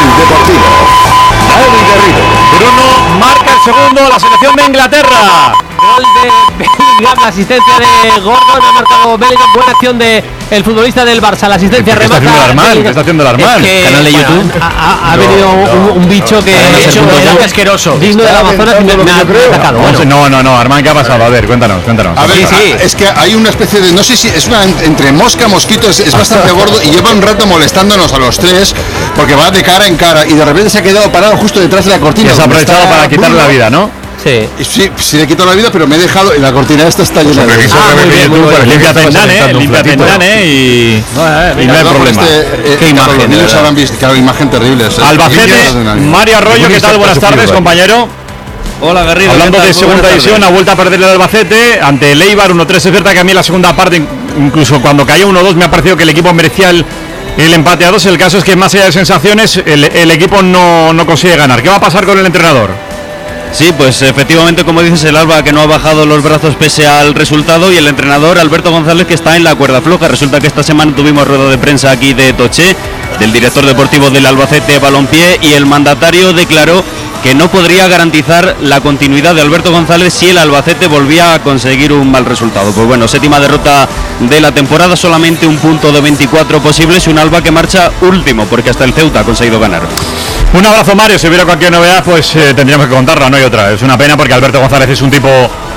Deportivo. Javi Garrido. Bruno marca el segundo, la selección de Inglaterra. Gol de Bellingham, la asistencia de Gordon, ha marcado Bellingham, buena acción de el futbolista del Barça, la asistencia remata. ¿Qué está haciendo el Armán? Canal de YouTube. Ha venido un bicho que es asqueroso, digno de la Amazonas y me ha atacado. No, Armán, ¿qué ha pasado? A ver, cuéntanos. A ver, sí. Es que hay una especie de, no sé si es una entre mosca, mosquito, es bastante gordo y lleva un rato molestándonos a los tres porque va de cara en cara y de repente se ha quedado parado justo detrás de la cortina. Y se ha aprovechado para quitarle la vida, ¿no? Sí, le quito la vida, pero me he dejado. La cortina esta está llena de. Limpia Pendane y no hay problema. Qué imagen. Los niños habrán visto, claro, imagen terrible. Albacete, Mario Arroyo, ¿qué tal? Buenas tardes, compañero. Hola, Garrido. Hablando de segunda división, ha vuelto a perder el Albacete ante el Eibar 1-3. Es verdad que a mí en la segunda parte, incluso cuando cayó 1-2, me ha parecido que el equipo merecía el empate a 2. El caso es que más allá de sensaciones, el equipo no consigue ganar. ¿Qué va a pasar con el entrenador? Sí, pues efectivamente, como dices, el Alba que no ha bajado los brazos pese al resultado, y el entrenador Alberto González que está en la cuerda floja. Resulta que esta semana tuvimos rueda de prensa aquí de Toché, del director deportivo del Albacete Balompié, y el mandatario declaró que no podría garantizar la continuidad de Alberto González si el Albacete volvía a conseguir un mal resultado. Pues bueno, séptima derrota de la temporada, solamente un punto de 24 posibles, un Alba que marcha último porque hasta el Ceuta ha conseguido ganar. Un abrazo, Mario. Si hubiera cualquier novedad, pues tendríamos que contarla, no hay otra. Es una pena porque Alberto González es un tipo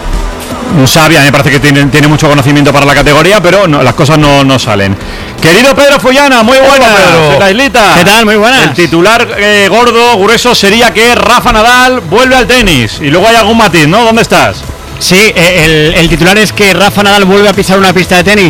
sabio, me parece que tiene mucho conocimiento para la categoría, pero las cosas no salen. Querido Pedro Fullana, muy buenas. ¿Qué tal? Muy buenas. El titular gordo, grueso, sería que Rafa Nadal vuelve al tenis. Y luego hay algún matiz, ¿no? ¿Dónde estás? Sí, el titular es que Rafa Nadal vuelve a pisar una pista de tenis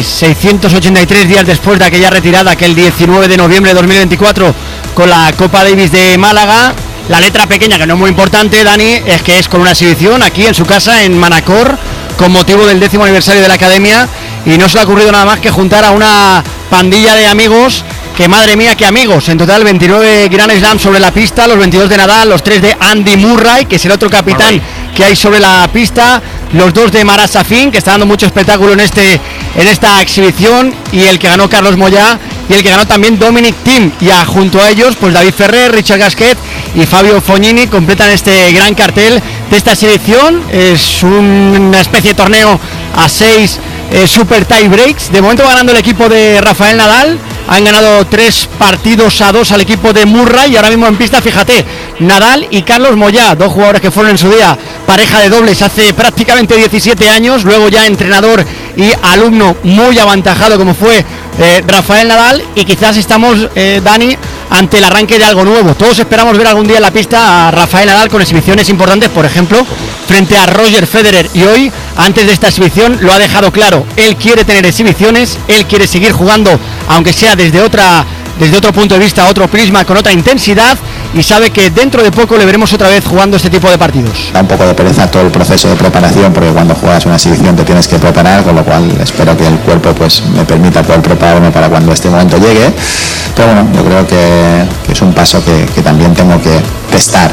683 días después de aquella retirada, aquel 19 de noviembre de 2024 con la Copa Davis de Málaga. La letra pequeña, que no es muy importante, Dani, es que es con una exhibición aquí en su casa en Manacor con motivo del 10º aniversario de la Academia, y no se le ha ocurrido nada más que juntar a una pandilla de amigos, que madre mía, qué amigos. En total 29 Grand Slam sobre la pista, los 22 de Nadal, los 3 de Andy Murray, que es el otro capitán que hay sobre la pista, los 2 de Marat Safin, que está dando mucho espectáculo en esta exhibición, y el que ganó Carlos Moyá, y el que ganó también Dominic Thiem, y junto a ellos pues David Ferrer, Richard Gasquet y Fabio Fognini completan este gran cartel de esta exhibición. Es una especie de torneo a 6 super tie breaks. De momento ganando el equipo de Rafael Nadal. Han ganado 3 partidos a 2 al equipo de Murray, y ahora mismo en pista, fíjate, Nadal y Carlos Moyá, 2 jugadores que fueron en su día pareja de dobles hace prácticamente 17 años, luego ya entrenador y alumno muy aventajado como fue Rafael Nadal, y quizás estamos, Dani, ante el arranque de algo nuevo. Todos esperamos ver algún día en la pista a Rafael Nadal con exhibiciones importantes, por ejemplo, frente a Roger Federer, y hoy, antes de esta exhibición, lo ha dejado claro. Él quiere tener exhibiciones, él quiere seguir jugando, aunque sea desde otro punto de vista, otro prisma, con otra intensidad, y sabe que dentro de poco le veremos otra vez jugando este tipo de partidos. Da un poco de pereza todo el proceso de preparación, porque cuando juegas una exhibición te tienes que preparar, con lo cual espero que el cuerpo pues me permita poder prepararme para cuando este momento llegue. Pero bueno, yo creo que es un paso que también tengo que testar,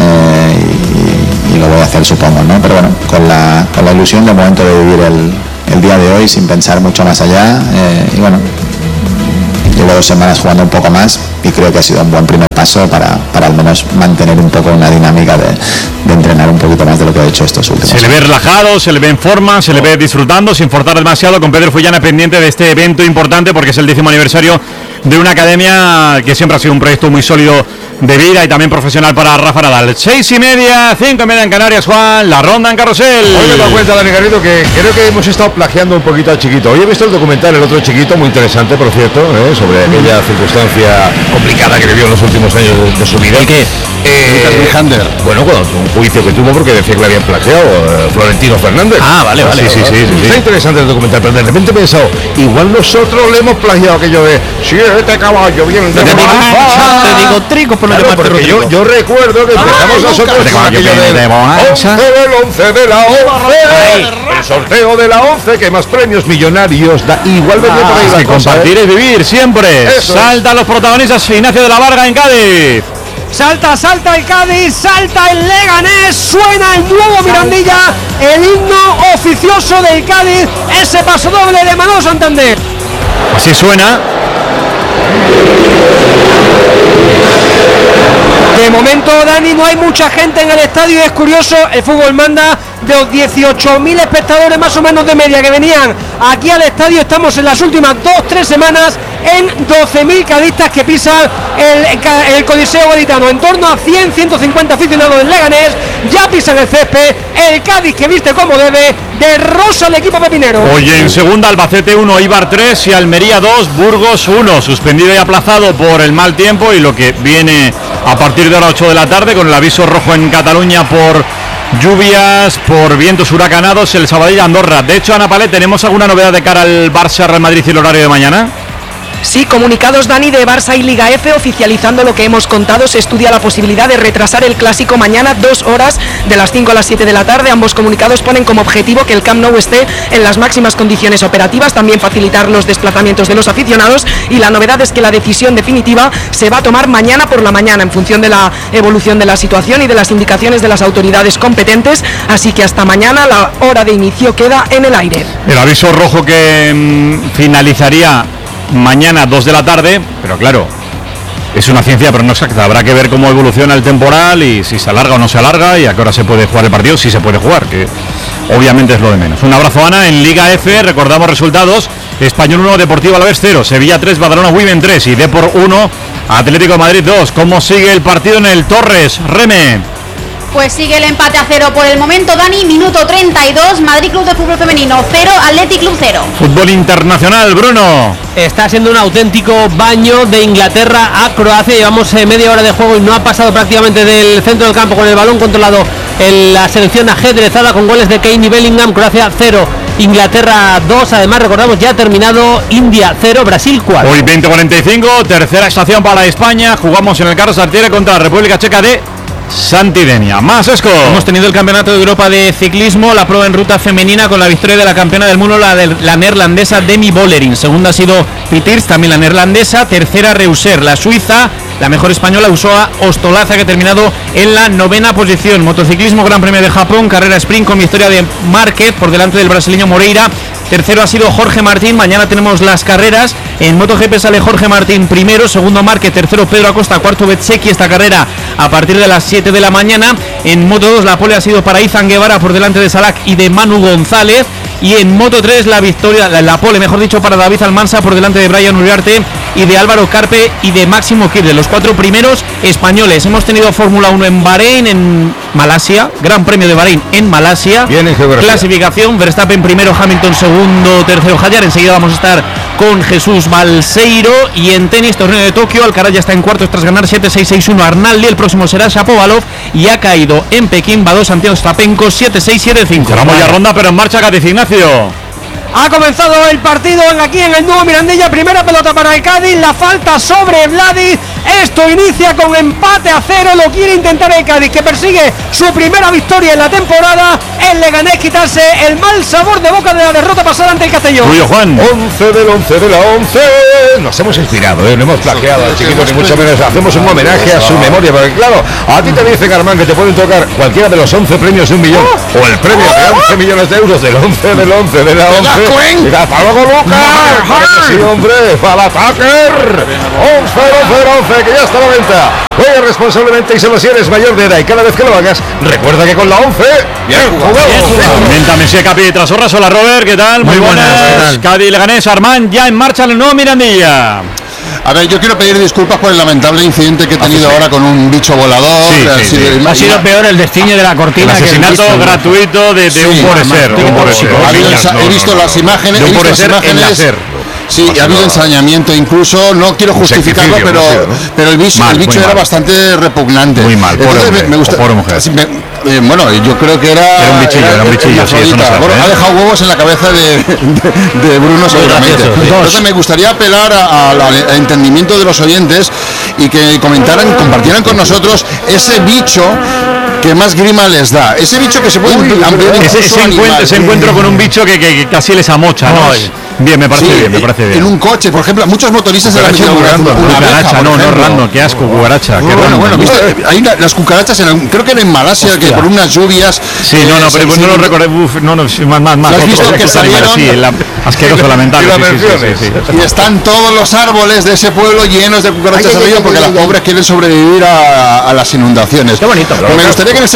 y lo voy a hacer, supongo, ¿no? Pero bueno, con la ilusión de momento de vivir el día de hoy sin pensar mucho más allá, y bueno, llevo 2 semanas jugando un poco más y creo que ha sido un buen primer paso para al menos mantener un poco una dinámica de entrenar un poquito más de lo que he hecho estos últimos años. Se le ve relajado, se le ve en forma, se le ve disfrutando sin forzar demasiado, con Pedro Fullana pendiente de este evento importante porque es el 10º aniversario de una academia que siempre ha sido un proyecto muy sólido de vida y también profesional para Rafa Nadal. 6:30, 5:30 en Canarias, Juan, la ronda en Carrusel. Hoy me he dado cuenta, Dani Garrido, que creo que hemos estado plagiando un poquito al Chiquito. Hoy he visto el documental El otro Chiquito, muy interesante, por cierto, sobre aquella circunstancia complicada que vivió en los últimos años de su vida. ¿Y qué? Bueno, un juicio que tuvo porque decía que le habían plagiado Florentino Fernández. Ah, vale. Sí. Está interesante el documental, pero de repente he pensado, igual nosotros le hemos plagiado aquello de 7 caballos bien de te digo trigo por lo claro, porque yo recuerdo que empezamos nosotros con aquello del 11 de la 11, el sorteo de la 11, que más premios millonarios da. Igual venía por ahí la cosa, compartir es vivir siempre. Eso. Saltan los protagonistas. Ignacio de la Varga en Cádiz. Salta el Cádiz, salta el Leganés, suena el nuevo Mirandilla, el himno oficioso del Cádiz, ese paso doble de Manolo Santander. Así suena. De momento, Dani, no hay mucha gente en el estadio y es curioso, el fútbol manda. De los 18.000 espectadores más o menos de media que venían aquí al estadio, estamos en las últimas 2-3 semanas en 12.000 cadistas que pisan el Coliseo Gaditano. En torno a 100-150 aficionados del Leganés ya pisan el césped. El Cádiz, que viste como debe, de rosa al equipo pepinero. Hoy en segunda, Albacete 1, Eibar 3 y Almería 2, Burgos 1. Suspendido y aplazado por el mal tiempo y lo que viene a partir de las 8 de la tarde con el aviso rojo en Cataluña por lluvias, por vientos huracanados, el Sabadell Andorra. De hecho, Ana Palet, ¿tenemos alguna novedad de cara al Barça, Real Madrid y el horario de mañana? Sí, comunicados, Dani, de Barça y Liga F oficializando lo que hemos contado. Se estudia la posibilidad de retrasar el clásico mañana 2 horas, de las 5 a las 7 de la tarde. Ambos comunicados ponen como objetivo que el Camp Nou esté en las máximas condiciones operativas, también facilitar los desplazamientos de los aficionados, y la novedad es que la decisión definitiva se va a tomar mañana por la mañana en función de la evolución de la situación y de las indicaciones de las autoridades competentes, así que hasta mañana la hora de inicio queda en el aire. El aviso rojo que finalizaría mañana 2 de la tarde, pero claro, es una ciencia pero no exacta, habrá que ver cómo evoluciona el temporal y si se alarga o no se alarga y a qué hora se puede jugar el partido, si se puede jugar, que obviamente es lo de menos. Un abrazo, Ana. En Liga F recordamos resultados: Español 1, Deportivo Alavés 0, Sevilla 3, Badalona Women 3 y Depor 1, Atlético de Madrid 2. ¿Cómo sigue el partido en el Torres, Reme? Pues sigue el empate a 0 por el momento, Dani. Minuto 32, Madrid Club de Fútbol Femenino 0, Athletic Club 0. Fútbol internacional, Bruno. Está siendo un auténtico baño de Inglaterra a Croacia. Llevamos media hora de juego y no ha pasado prácticamente del centro del campo con el balón controlado en la selección ajedrezada con goles de Kane y Bellingham. Croacia 0, Inglaterra 2. Además, recordamos, ya ha terminado India 0, Brasil 4. Hoy 20:45, tercera estación para España. Jugamos en el Carlos Tartiere contra la República Checa de Santidenia. Más Esco. Hemos tenido el Campeonato de Europa de Ciclismo, la prueba en ruta femenina con la victoria de la campeona del mundo, la neerlandesa Demi Vollering. Segunda ha sido Pitirs, también la neerlandesa. Tercera, Reuser, la suiza. La mejor española, Usoa Ostolaza, que ha terminado en la 9ª posición. Motociclismo, Gran Premio de Japón, carrera sprint con victoria de Márquez por delante del brasileño Moreira. Tercero ha sido Jorge Martín. Mañana tenemos las carreras. En MotoGP sale Jorge Martín primero, segundo Márquez, tercero Pedro Acosta, cuarto Bezzecchi. Esta carrera a partir de las 7 de la mañana. En Moto2 la pole ha sido para Izan Guevara por delante de Salak y de Manu González. Y en Moto3 la victoria, la pole mejor dicho, para David Almansa por delante de Brian Uriarte y de Álvaro Carpe y de Máximo Kirde, los 4 primeros españoles. Hemos tenido Fórmula 1 en Bahrein, en Malasia, Gran Premio de Bahrein en Malasia. Bien en geografía. Clasificación: Verstappen primero, Hamilton segundo, tercero Hadjar. Enseguida vamos a estar con Jesús Balseiro. Y en tenis, torneo de Tokio, Alcaraz ya está en cuartos tras ganar 7-6-6-1 a Arnaldi. El próximo será Shapovalov y ha caído en Pekín Badós ante Ostapenko 7-6-7-5. Cerramos ya ronda, pero en marcha Cádiz, Ignacio. Ha comenzado el partido aquí en el nuevo Mirandilla. Primera pelota para el Cádiz, la falta sobre Vladi. Esto inicia con empate a 0. Lo quiere intentar el Cádiz, que persigue su primera victoria en la temporada. El Leganés quitarse el mal sabor de boca de la derrota pasada ante el Castellón. Tuyo, Juan. 11 del 11 de la 11. Nos hemos inspirado, no hemos plagiado al chiquito, ni mucho menos. Hacemos un homenaje a su memoria, porque claro, a ti te dice Carmán que te pueden tocar cualquiera de los 11 premios de 1 millón, o el premio de 11 millones de euros del 11 del 11 de la 11. Y hasta luego, Lucas. Sí, hombre, para Tucker. 11 que ya está a la venta. Juega responsablemente y solo si eres mayor de edad, y cada vez que lo hagas, recuerda que con la 11, bien jugado. Comenta Messi, Capi, Trasorras. Hola, Robert, ¿qué tal? Muy buenas. Cádiz, Leganés, Armán, ya en marcha el nuevo Mirandilla. A ver, yo quiero pedir disculpas por el lamentable incidente que he tenido ahora con un bicho volador. Ha sido peor el destino de la cortina. El asesinato gratuito de un poreser. He visto las imágenes. De un poreser en láser. Sí, ha habido ensañamiento incluso, no quiero justificarlo, pero el bicho era bastante repugnante. Muy mal, pobre mujer. Bueno, yo creo que era un bichillo, sí, eso no se hace, ha dejado huevos en la cabeza de Bruno seguramente. Entonces me gustaría apelar al entendimiento de los oyentes y que compartieran con nosotros ese bicho que más grima les da. Ese bicho que se puede ampliar ese encuentro con un bicho que casi les amocha, ¿no? Bien, me parece bien, me parece bien. En un coche, por ejemplo, muchos motoristas una cucaracha, no random, qué asco, cucaracha. Bueno, ¿viste? Hay las cucarachas, creo que era en Malasia, que por unas lluvias... Sí, pero no lo recuerdo, más. ¿Has visto que salieron? Sí, asqueroso, lamentable. Y están todos los árboles de ese pueblo llenos de cucarachas arriba porque las pobres quieren sobrevivir a las inundaciones. Qué bonito. Me gustaría que en el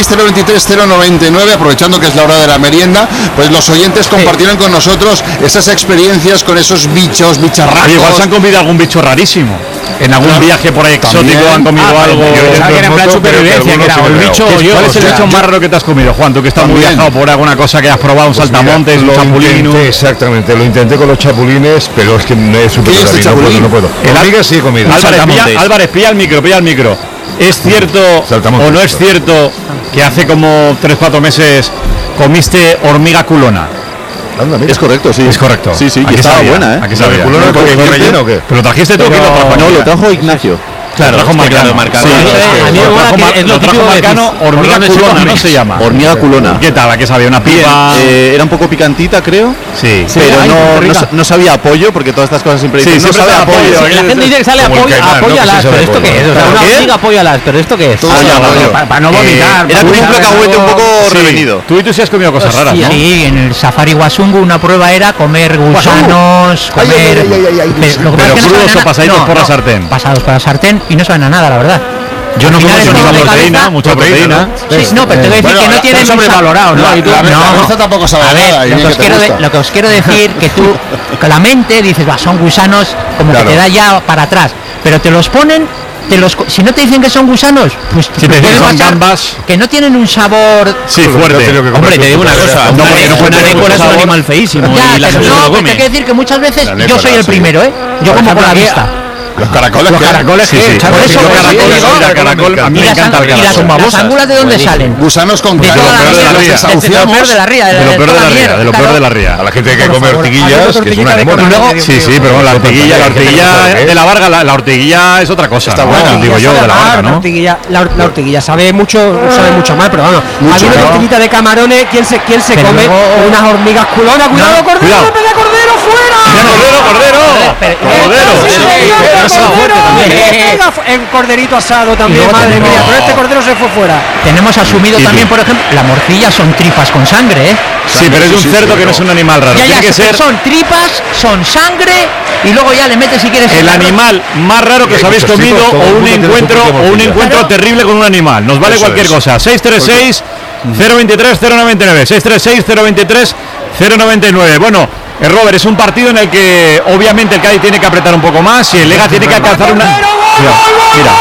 636-023-099, aprovechando que es la hora de la merienda, pues los oyentes compartieran con nosotros esas experiencias con esos bicharracos. Igual se han comido algún bicho rarísimo. En algún viaje por ahí exótico han comido algo. En plan supervivencia, que era el bicho. ¿Cuál es el bicho más raro que te has comido, Juan? Tú que estás muy viajado por alguna cosa que has probado, un saltamontes, un chapulín. Exactamente, lo intenté con los chapulines, pero es que me he superado. No puedo. El hormiga sí he comido. Álvarez, pilla el micro. ¿Es cierto o no es cierto que hace como 3-4 meses comiste hormiga culona? Es correcto, sí. Es correcto. Sí, y estaba buena, ¿eh? ¿A qué sabía? ¿Culona porque hay relleno o qué? ¿Pero trajiste tú? No, lo trajo Ignacio. Claro, trajo Marcano. A mí me mola que es lo típico Marcano, hormiga culona, ¿no se llama? Hormiga culona. ¿Qué tal? ¿A qué sabía? ¿Una pipa? Era un poco picantita, creo. Sí. Pero no sabía a pollo, porque todas estas cosas siempre dicen, no sabe a pollo. La gente dice que sale apóyalas, pero ¿esto qué es? O sea, una hormiga apóyalas, pero ¿esto qué es? Para no vomitar. Era como un cacahuete un poco revenido. Tú sí has comido cosas raras, ¿no? Sí, en el Safari Wasungu una prueba era comer gusanos, comer... Pero crudos o pasaditos por la sartén. Pasados por la sartén y no saben a nada, la verdad. Yo no como mucha proteína. Sí, no, pero te voy a decir que no tienen sobrevalorado, ¿no? La cabeza tampoco sabe nada. Lo que os quiero decir que tú, con la mente dices, son gusanos, como que te da ya para atrás, pero te los ponen. Si no te dicen que son gusanos, pues si te dicen que son gambas, que no tienen un sabor fuerte. Hombre, te digo una cosa, una anécora es un animal feísimo. Ya, pero no, te quiero decir que muchas veces yo soy el primero, yo como con la vista. Los caracoles, sí. Por eso los caracoles, a mí me encanta el caracol. ¿Y las ángulas de dónde salen? Gusanos con de lo peor de la ría. De lo peor de la ría. A la gente hay que comer ortiguillas, que es una demora. Sí, pero la ortiguilla de la Varga, la ortiguilla es otra cosa. Está buena, digo yo, de la Varga, ¿no? La ortiguilla sabe mucho mal, pero vamos. Hay una tortillita de camarones, ¿quién se come unas hormigas culonas? ¡Cuidado, cordero! ¡Cordero fuera! ¡Cordero! El corderito asado también, madre mía, pero este cordero se fue fuera. Tenemos asumido también, por ejemplo, la morcilla son tripas con sangre, Sí, pero es un cerdo que no es un animal raro. Tiene que ser. Son tripas, son sangre y luego ya le metes si quieres. El animal más raro que os habéis comido o un encuentro terrible con un animal. Nos vale cualquier cosa. 636 023 099 636 023 099. Bueno, Robert, es un partido en el que obviamente el Cádiz tiene que apretar un poco más y el Lega tiene que alcanzar una... Mira.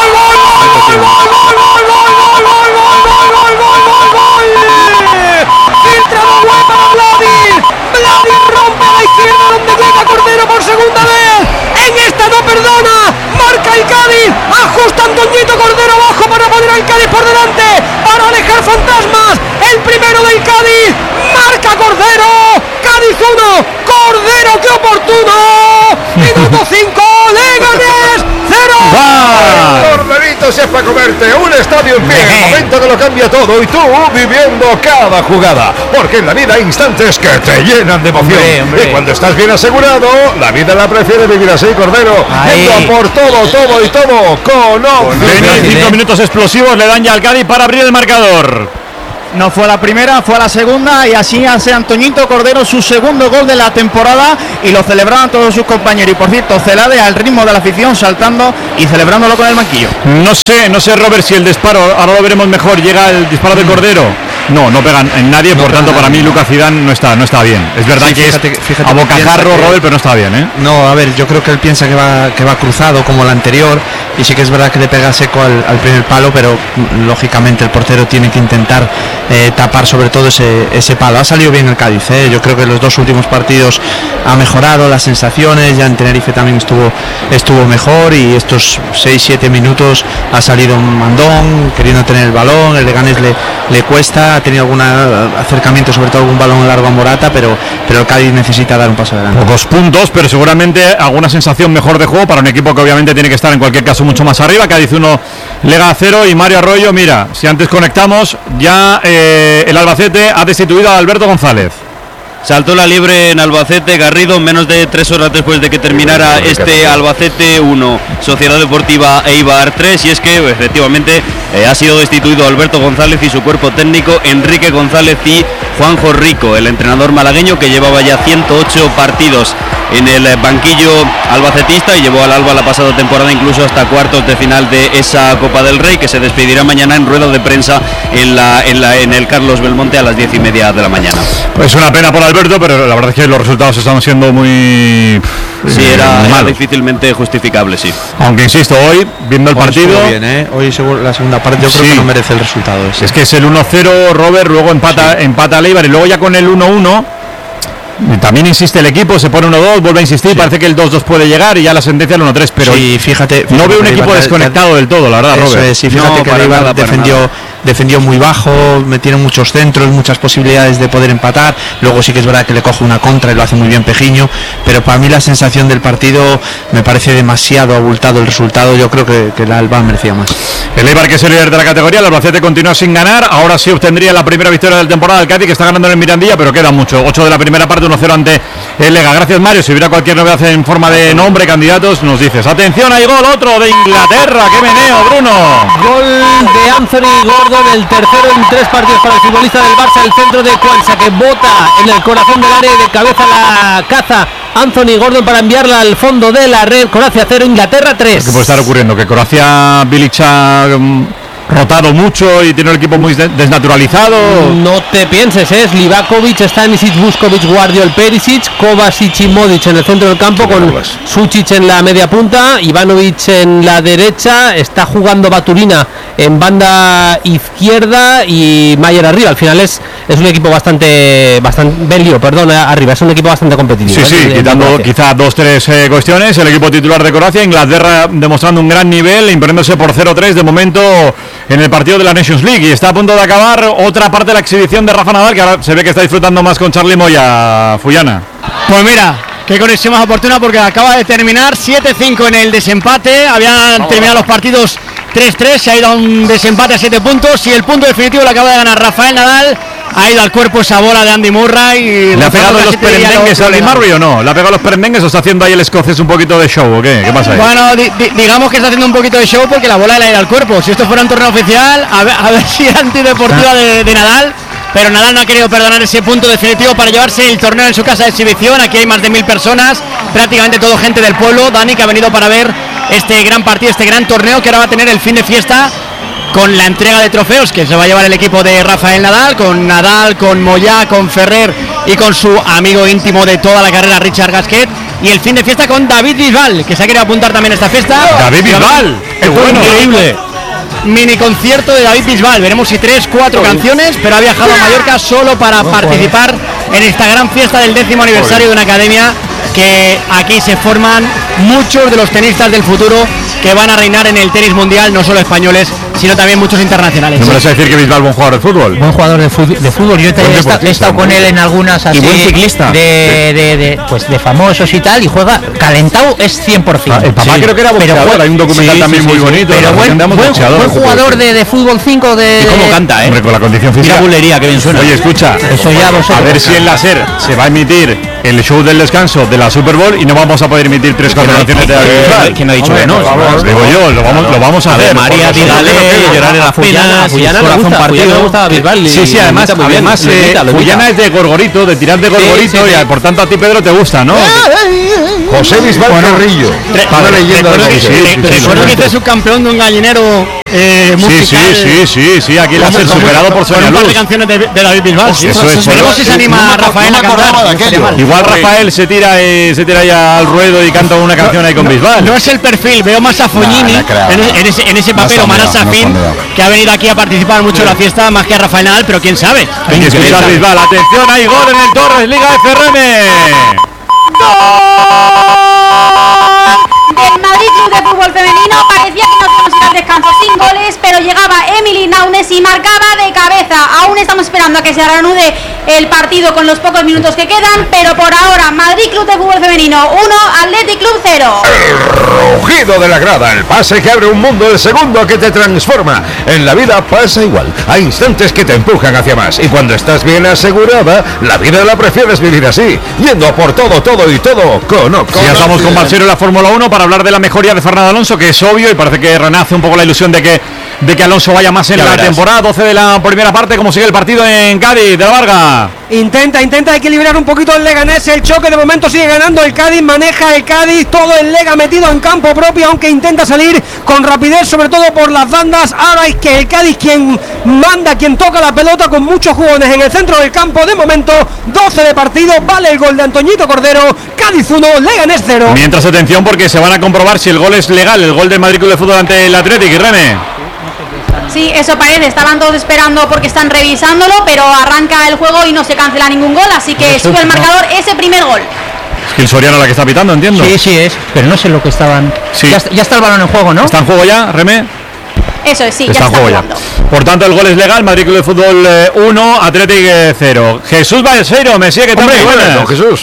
Vladimir rompe a la izquierda donde llega Cordero por segunda vez. En esta no perdona. Marca el Cádiz. Ajusta Antoñito Cordero abajo para poner al Cádiz por delante. Para alejar fantasmas. El primero del Cádiz. Marca Cordero. Cádiz 1. Cordero, qué oportuno. Minuto 5. Leganés 0. Corderito es para comerte. Un estadio en pie. El momento que lo cambia todo. Y tú viviendo cada jugada. Porque en la vida hay instantes que te llenan de emoción. Y cuando estás bien asegurado, la vida la prefiere vivir así, Cordero. Yendo por todo y todo. Con 5 minutos explosivos le dan ya al Cádiz para abrir el marcador. No fue la primera, fue la segunda y así hace Antoñito Cordero su segundo gol de la temporada y lo celebraban todos sus compañeros. Y por cierto, Celade al ritmo de la afición, saltando y celebrándolo con el banquillo. No sé Robert, si el disparo, ahora lo veremos mejor, llega el disparo de Cordero. No pegan en nadie, por tanto para mí Lucas Zidane no está bien. Es verdad que es a bocajarro, Robert, pero no está bien, ¿eh? No, a ver, yo creo que él piensa que va cruzado como el anterior y sí que es verdad que le pega seco al primer palo, pero lógicamente el portero tiene que intentar tapar sobre todo ese palo. Ha salido bien el Cádiz, yo creo que los dos últimos partidos ha mejorado las sensaciones, ya en Tenerife también estuvo mejor y estos 6-7 minutos ha salido un mandón queriendo tener el balón, el Leganés le cuesta, ha tenido algún acercamiento, sobre todo algún balón largo a Morata, pero el Cádiz necesita dar un paso adelante. Pocos puntos, pero seguramente alguna sensación mejor de juego para un equipo que obviamente tiene que estar en cualquier caso mucho más arriba. Cádiz 1, Lega 0 y Mario Arroyo, mira, si antes conectamos, ya el Albacete ha destituido a Alberto González. Saltó la liebre en Albacete, Garrido, menos de 3 horas después de que terminara este Albacete 1, Sociedad Deportiva Eibar 3, y es que efectivamente ha sido destituido Alberto González y su cuerpo técnico, Enrique González y Juanjo Rico, el entrenador malagueño que llevaba ya 108 partidos en el banquillo albacetista y llevó al Alba la pasada temporada incluso hasta cuartos de final de esa Copa del Rey, que se despedirá mañana en rueda de prensa en el Carlos Belmonte a las 10:30 de la mañana. Pues una pena por Alberto, pero la verdad es que los resultados están siendo muy... Sí, era difícilmente justificable, sí. Aunque insisto, hoy, viendo el partido... Bien, Hoy seguro la segunda parte yo creo que no merece el resultado ese. Es que es el 1-0, Robert, luego empata a Eibar y luego ya con el 1-1... También insiste el equipo, se pone 1-2, vuelve a insistir, parece que el 2-2 puede llegar y ya la sentencia el 1-3, pero fíjate, no veo un equipo desconectado del todo, la verdad, Robert. Sí, fíjate que Eibar defendió muy bajo, metieron muchos centros, muchas posibilidades de poder empatar, luego sí que es verdad que le coge una contra y lo hace muy bien Pejiño, pero para mí la sensación del partido me parece demasiado abultado el resultado, yo creo que el Alba merecía más. El Eibar, que es el líder de la categoría, el Albacete continúa sin ganar, ahora sí obtendría la primera victoria de la temporada del Cádiz, que está ganando en el Mirandilla, pero queda mucho, 8 de la primera parte, 1-0 ante el Lega. Gracias, Mario. Si hubiera cualquier novedad en forma de nombre, candidatos, nos dices. Atención, hay gol, otro de Inglaterra. ¡Qué meneo, Bruno! Gol de Anthony Gordon, el tercero en 3 partidos para el futbolista del Barça, el centro de Cuanza, que bota en el corazón del área y de cabeza la caza Anthony Gordon para enviarla al fondo de la red. Croacia 0, Inglaterra 3. ¿Qué puede estar ocurriendo? Que Croacia, Bilic ha rotado mucho y tiene el equipo muy desnaturalizado. No te pienses, es Livakovic, Stanisic, Vuskovic, Guardiol, Perisic, Kovacic y Modic en el centro del campo, con Sučić en la media punta, Ivanovic en la derecha, está jugando Baturina en banda izquierda y Mayer arriba. Al final es un equipo bastante Belio, arriba, es un equipo bastante competitivo. Sí, quitando quizá 2-3 cuestiones, el equipo titular de Croacia, Inglaterra demostrando un gran nivel, imponiéndose por 0-3 de momento en el partido de la Nations League, y está a punto de acabar otra parte de la exhibición de Rafa Nadal, que ahora se ve que está disfrutando más con Charly Moya, Fullana. Pues mira, qué conexión más oportuna, porque acaba de terminar 7-5 en el desempate, habían terminado los partidos 3-3, se ha ido a un desempate a 7 puntos y el punto definitivo lo acaba de ganar Rafael Nadal. Ha ido al cuerpo esa bola de Andy Murray y ¿le ha pegado los perendengues a Andy Murray o no? ¿Le ha pegado los perendengues o está haciendo ahí el escocés un poquito de show o qué? ¿Qué pasa ahí? Bueno, digamos que está haciendo un poquito de show porque la bola le ha ido al cuerpo. Si esto fuera un torneo oficial, a ver si era antideportiva de Nadal, pero Nadal no ha querido perdonar ese punto definitivo para llevarse el torneo en su casa de exhibición. Aquí hay más de 1000 personas, prácticamente todo gente del pueblo, Dani, que ha venido para ver este gran partido, este gran torneo que ahora va a tener el fin de fiesta con la entrega de trofeos que se va a llevar el equipo de Rafael Nadal, con Moyá, con Ferrer y con su amigo íntimo de toda la carrera, Richard Gasquet, y el fin de fiesta con David Bisbal, que se ha querido apuntar también a esta fiesta. ¡David Bisbal! ¡Qué bueno! ¡Increíble! Mini concierto de David Bisbal, veremos si 3-4 canciones, pero ha viajado a Mallorca solo para participar en esta gran fiesta del 10º aniversario de una academia que aquí se forman muchos de los tenistas del futuro que van a reinar en el tenis mundial, no solo españoles, sino también muchos internacionales. ¿No me vas a decir que Bisbal es buen jugador de fútbol? Buen jugador de fútbol. Yo he estado con él en algunas así. Y buen ciclista. De famosos y tal, y juega calentado, es 100%. El papá creo que era boxeador, hay un documental también muy bonito. Pero buen jugador de fútbol 5 de... ¿Y cómo canta, Hombre, con la condición física. Mira bulería, que bien suena. Oye, escucha, eso ya a ver si en la SER se va a emitir el show del descanso de la Super Bowl y no vamos a poder emitir 3 canciones de David Bisbal. ¿Quién ha dicho que no? Digo yo, lo vamos a ver. María, dígale, llorar en las penas. Fullana le gusta Bisbal. Sí, además Fullana es de Gorgorito, de tirar de Gorgorito, y por tanto a ti, Pedro, te gusta, ¿no? José Bisbal Carrillo. Una leyenda de recuerdo que fue subcampeón de un gallinero musical. Sí, aquí la SER superado por Sonia Luz. Canciones de David Bisbal. Veremos si se anima Rafael a cantar. Igual Rafael se tira ya al ruedo y canta una canción ahí con Bisbal. No es el perfil, veo más a Fognini en ese papel, o Manas Safin, que ha venido aquí a participar mucho en la fiesta, más que a Rafael Nadal, pero quién sabe. Hay que escuchar Bisbal. Atención, hay gol en el Torres, Liga FRM. del Madrid Club de Fútbol Femenino. Parecía que nos íbamos a ir al descanso sin goles, pero llegaba Emily Naunes y marcaba de cabeza. Aún estamos esperando a que se reanude el partido con los pocos minutos que quedan, pero por ahora Madrid Club de Fútbol Femenino 1, Athletic Club 0. El rugido de la grada, el pase que abre un mundo, el segundo que te transforma. En la vida pasa igual, hay instantes que te empujan hacia más, y cuando estás bien asegurada, la vida la prefieres vivir así, yendo por todo y todo con Oxy. Ya estamos con Balseiro en la Fórmula 1 para hablar de la mejoría de Fernando Alonso, que es obvio y parece que renace un poco la ilusión de que Alonso vaya más en la temporada. 12 de la primera parte, como sigue el partido en Cádiz, de la Varga. Intenta equilibrar un poquito el Leganés, el choque de momento sigue ganando el Cádiz, maneja el Cádiz, todo el Lega metido en campo propio, aunque intenta salir con rapidez, sobre todo por las bandas. Ahora es que el Cádiz quien manda, quien toca la pelota con muchos jugones en el centro del campo. De momento, 12 de partido, vale el gol de Antoñito Cordero, Cádiz 1, Leganés 0. Mientras, atención, porque se van a comprobar si el gol es legal, el gol del Madrid Club de Fútbol ante el Athletic. Y Rene. Sí, eso parece, estaban todos esperando porque están revisándolo, pero arranca el juego y no se cancela ningún gol, así que sube el marcador ese primer gol. Es Gil Soriano la que está pitando, entiendo. Sí es, pero no sé lo que estaban... Sí. Ya está el balón en juego, ¿no? ¿Está en juego ya, Reme? Eso es, sí, está ya en está juego jugando. Por tanto, el gol es legal, Madrid Club de Fútbol 1, Athletic 0. Jesús Balseiro, me sigue que tal. Don Jesús.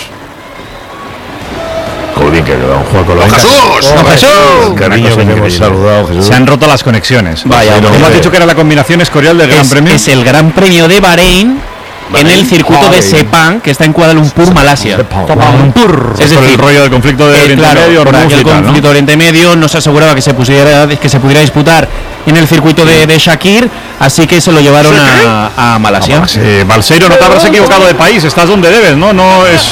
Joder, que don Juan Colón. ¡Don Jesús! Cariño, que hemos saludado, Jesús. Se han roto las conexiones. Vaya, ¿Cómo has dicho que era la combinación escorial del Gran Premio? Es el Gran Premio de Bahrein. En el circuito de Sepang, que está en Kuala Lumpur, Malasia. Es decir, el rollo del conflicto de Oriente Medio, por aquel conflicto de Oriente Medio no se aseguraba que se pudiera disputar en el circuito de Shakir, así que se lo llevaron a Malasia. Balseiro, no te habrás equivocado de país, estás donde debes, ¿no? No es...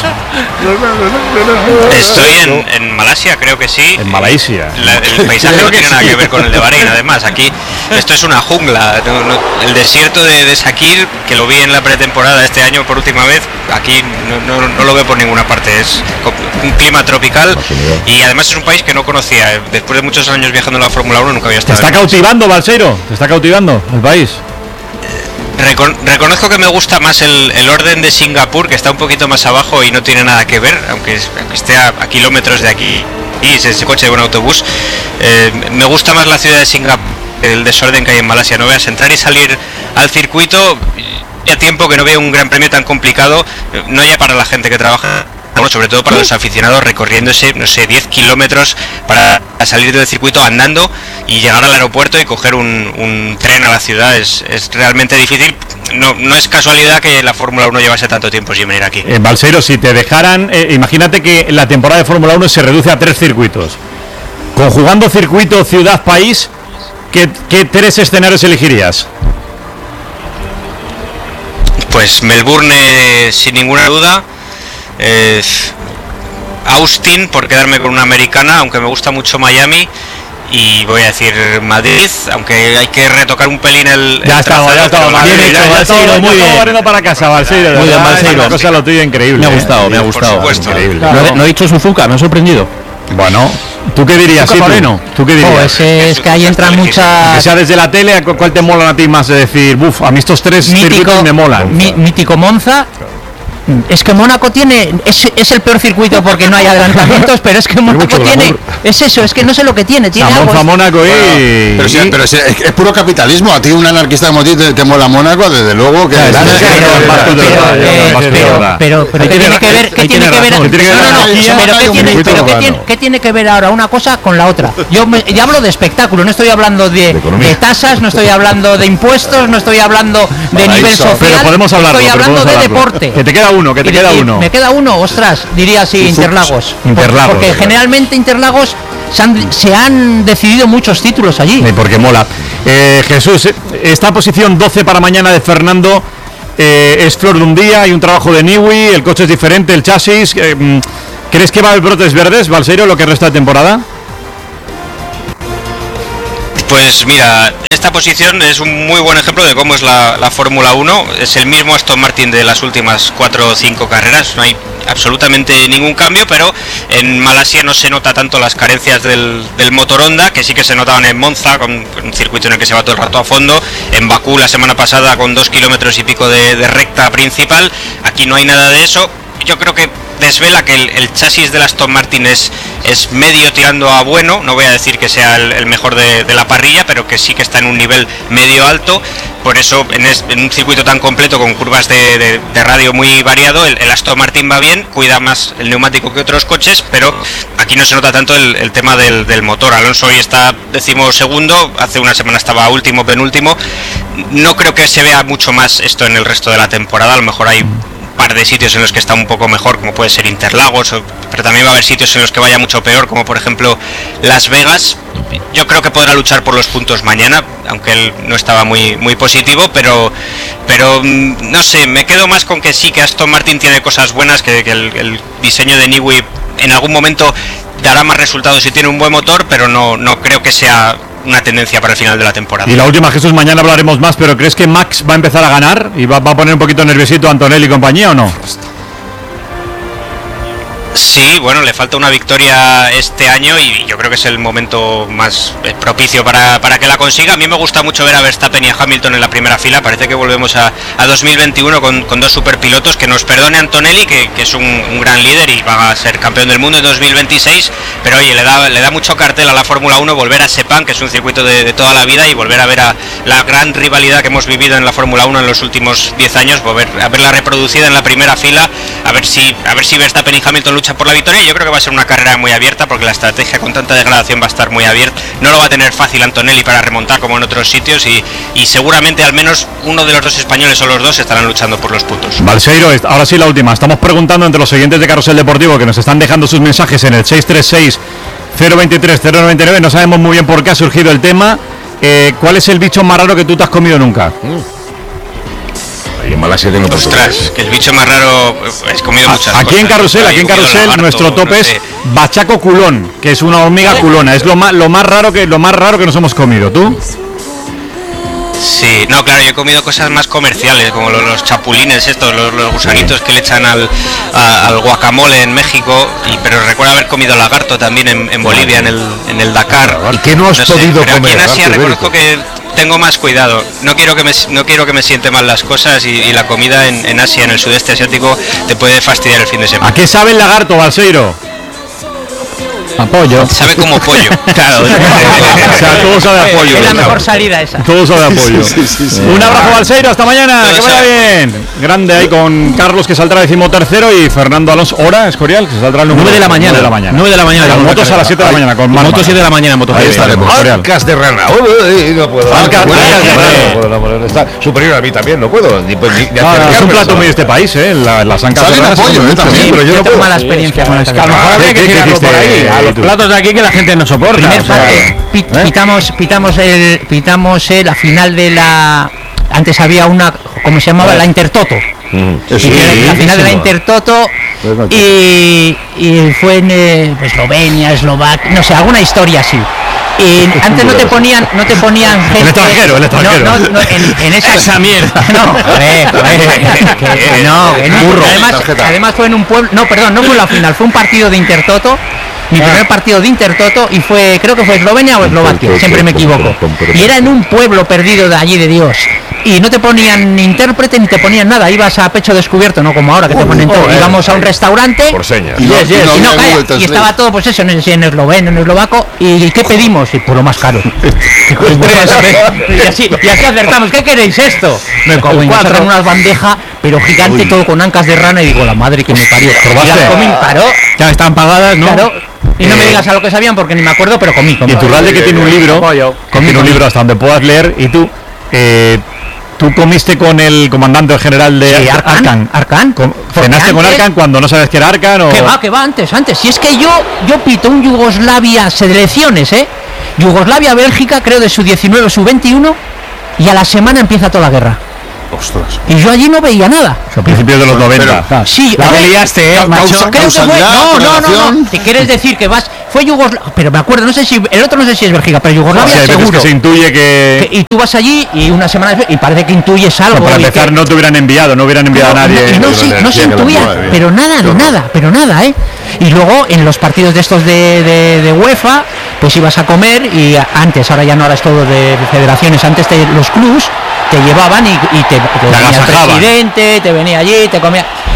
Estoy en Malasia, creo que sí. En Malasia. El paisaje no tiene nada que ver con el de Bahrein, además. Aquí esto es una jungla. El desierto de Shakir, que lo vi en la pretemporada este año por última vez, aquí no lo veo por ninguna parte. Es un clima tropical y además es un país que no conocía. Después de muchos años viajando en la Fórmula 1 nunca había estado. ¿Te está cautivando, Balseiro? ¿Te está cautivando el país? Reconozco que me gusta más el orden de Singapur, que está un poquito más abajo y no tiene nada que ver, aunque esté a kilómetros de aquí y ese coche de un autobús. Me gusta más la ciudad de Singapur, el desorden que hay en Malasia. No veas entrar y salir al circuito. Ya tiempo que no veo un gran premio tan complicado, no ya para la gente que trabaja, bueno, sobre todo para los aficionados, recorriendo ese, 10 kilómetros para salir del circuito andando y llegar al aeropuerto y coger un tren a la ciudad. Es realmente difícil. No es casualidad que la Fórmula 1 llevase tanto tiempo sin venir aquí. Balseiro, si te dejaran, imagínate que la temporada de Fórmula 1 se reduce a 3 circuitos. Conjugando circuito, ciudad, país, ¿qué 3 escenarios elegirías? Pues Melbourne, sin ninguna duda. Austin, por quedarme con una americana, aunque me gusta mucho Miami. Y voy a decir Madrid, aunque hay que retocar un pelín el... Ya está, Madrid, bien hecho, Balseiro, muy bien. Barriendo para casa, Balseiro. Muy bien, Balseiro. Una cosa lo tuyo increíble. Me ha gustado, me ha gustado. Por supuesto. Increíble. Claro. No he dicho Suzuka, me ha sorprendido. Bueno, ¿tú qué dirías, Moreno? ¿Tú qué dirías? Es que ahí entran muchas... Que sea desde la tele, ¿cuál te molan a ti más? De decir, a mí estos 3 circuitos me molan. Mítico Monza. Es que Mónaco tiene... Es el peor circuito porque no hay adelantamientos, pero es que Mónaco tiene... Es eso, es que no sé lo que tiene. Tiene algo... Monza, Mónaco y... Pero es puro capitalismo. A ti un anarquista como ti te mola Mónaco, desde luego que... Pero ¿qué tiene que ver? ¿Qué tiene que ver? ¿Qué tiene que ver ahora una cosa con la otra? Yo hablo de espectáculo, no estoy hablando de tasas, no estoy hablando de impuestos, no estoy hablando de nivel social. Pero podemos hablarlo. Estoy hablando de deporte. Que te queda uno, Me queda uno, ostras, diría así, Interlagos. Porque generalmente Interlagos se han decidido muchos títulos allí. Porque mola. Jesús, esta posición 12 para mañana de Fernando es flor de un día, hay un trabajo de Niwi, el coche es diferente, el chasis. ¿Crees que va a haber brotes verdes, Balseiro, lo que resta de temporada? Pues mira, esta posición es un muy buen ejemplo de cómo es la Fórmula 1. Es el mismo Aston Martin de las últimas 4 o 5 carreras. No hay absolutamente ningún cambio, pero en Malasia no se nota tanto las carencias del motor Honda, que sí que se notaban en Monza, con un circuito en el que se va todo el rato a fondo. En Bakú la semana pasada con 2 kilómetros y pico de recta principal. Aquí no hay nada de eso. yo creo que desvela que el chasis de la Aston Martin es medio tirando a bueno. No voy a decir que sea el mejor de la parrilla, pero que sí que está en un nivel medio alto. Por eso en un circuito tan completo con curvas de radio muy variado, el Aston Martin va bien, cuida más el neumático que otros coches, pero aquí no se nota tanto el tema del motor. Alonso hoy está 12º, hace una semana estaba último, penúltimo. No creo que se vea mucho más esto en el resto de la temporada. A lo mejor hay par de sitios en los que está un poco mejor, como puede ser Interlagos, pero también va a haber sitios en los que vaya mucho peor, como por ejemplo Las Vegas. Yo creo que podrá luchar por los puntos mañana, aunque él no estaba muy positivo, pero no sé, me quedo más con que sí, que Aston Martin tiene cosas buenas, que el diseño de Newey en algún momento dará más resultados si tiene un buen motor, pero no creo que sea una tendencia para el final de la temporada. Y la última, Jesús, mañana hablaremos más, pero ¿crees que Max va a empezar a ganar y va a poner un poquito nerviosito a Antonelli y compañía o no? Sí, bueno, le falta una victoria este año y yo creo que es el momento más propicio para que la consiga. A mí me gusta mucho ver a Verstappen y a Hamilton en la primera fila. Parece que volvemos a 2021 con dos superpilotos. Que nos perdone Antonelli, que es un gran líder y va a ser campeón del mundo en 2026, pero oye, le da mucho cartel a la Fórmula 1 volver a Sepang, que es un circuito de toda la vida, y volver a ver a la gran rivalidad que hemos vivido en la Fórmula 1 en los últimos 10 años, volver a verla reproducida en la primera fila, a ver si Verstappen y Hamilton luchan por la victoria. Yo creo que va a ser una carrera muy abierta, porque la estrategia con tanta degradación va a estar muy abierta. No lo va a tener fácil Antonelli para remontar como en otros sitios, y seguramente al menos uno de los dos españoles o los dos estarán luchando por los puntos. Balseiro, ahora sí la última. Estamos preguntando entre los oyentes de Carrusel Deportivo, que nos están dejando sus mensajes en el 636-023-099. No sabemos muy bien por qué ha surgido el tema. ¿Cuál es el bicho más raro que tú te has comido nunca? En Malasia tengo Ostras, que el bicho más raro es comido muchas cosas. Aquí en Carrusel, lagarto, nuestro tope es bachaco culón, que es una hormiga culona. Es lo más raro que nos hemos comido. ¿Tú? Sí, no, claro, yo he comido cosas más comerciales, como los chapulines estos, los gusanitos que le echan al guacamole en México, pero recuerdo haber comido lagarto también en Bolivia, en el Dakar. ¿Y qué no has podido pero comer? Aquí en Asia reconozco que tengo más cuidado. No quiero que me siente mal las cosas, y la comida en Asia, en el sudeste asiático, te puede fastidiar el fin de semana. ¿A qué sabe el lagarto, Balseiro? A pollo. Sabe como pollo. Claro. O sea, todo sabe a pollo. Es la mejor salida esa. Todo sabe a pollo. Sí. Un abrazo, Balseiro, hasta mañana. Que vaya bien. Grande ahí con Carlos, que saldrá 13º, y Fernando Alonso. Hora, Escorial, que saldrá el 9 de la mañana. 9 de la mañana. Con motos a las 7 de la mañana. Con motos 7 de la mañana. Ahí estaremos. Arcas de rana. No puedo. Arcas de rana. Está superior a mí también, no puedo. Es un plato muy de este país, las ancas de rana. Sí, pero yo no tengo mala experiencia con esta. Los platos de aquí que la gente no soporta. Pitamos la final de la... Antes había una, ¿cómo se llamaba? La Intertoto. La final de la Intertoto, y fue en Eslovenia, Eslovaquia, no sé, alguna historia así. Y antes no te ponían gente. El extranjero. No, en esa mierda. Además fue en un pueblo. No fue la final, fue un partido de Intertoto. Mi primer partido de Intertoto, y creo que fue Eslovenia o Eslovaquia, siempre me equivoco. Y era en un pueblo perdido de allí de Dios. Y no te ponían intérprete ni te ponían nada, ibas a pecho descubierto, no como ahora que te ponen todo. Íbamos a un restaurante por señas. Y estaba todo, pues eso, en esloveno, en eslovaco. ¿Y qué pedimos? Y por lo más caro. y así acertamos. ¿Qué queréis esto? Me como en unas bandejas, pero gigante, todo con ancas de rana, y digo, la madre que me parió. Paró. Ya están pagadas, ¿no? Claro. Y no me digas a lo que sabían, porque ni me acuerdo, pero comí. Y Iturralde, que tiene un libro, tiene un libro hasta donde puedas leer, y tú comiste con el comandante general de Arkan. ¿Cenaste con Arkan cuando no sabes que era Arkan? O... Que va, antes. Si es que yo pito un Yugoslavia selecciones, Yugoslavia-Bélgica, creo de su 19 o su 21, y a la semana empieza toda la guerra. Ostras. Y yo allí no veía nada. A principios de los 90. Sí, la liaste, macho. Creo que fue. No. ¿Te quieres decir que vas? Fue Yugoslavia, pero me acuerdo, no sé si es Bélgica, pero Yugoslavia seguro. Que se intuye que... Y tú vas allí y una semana después, y parece que intuyes algo. Para empezar, no te hubieran enviado, a nadie. No se intuía, pero nada, Y luego en los partidos de estos de UEFA, pues ibas a comer, y antes, ahora ya no, ahora es todo de federaciones, antes los clubs te llevaban y te venía el presidente, te venía allí, te comía.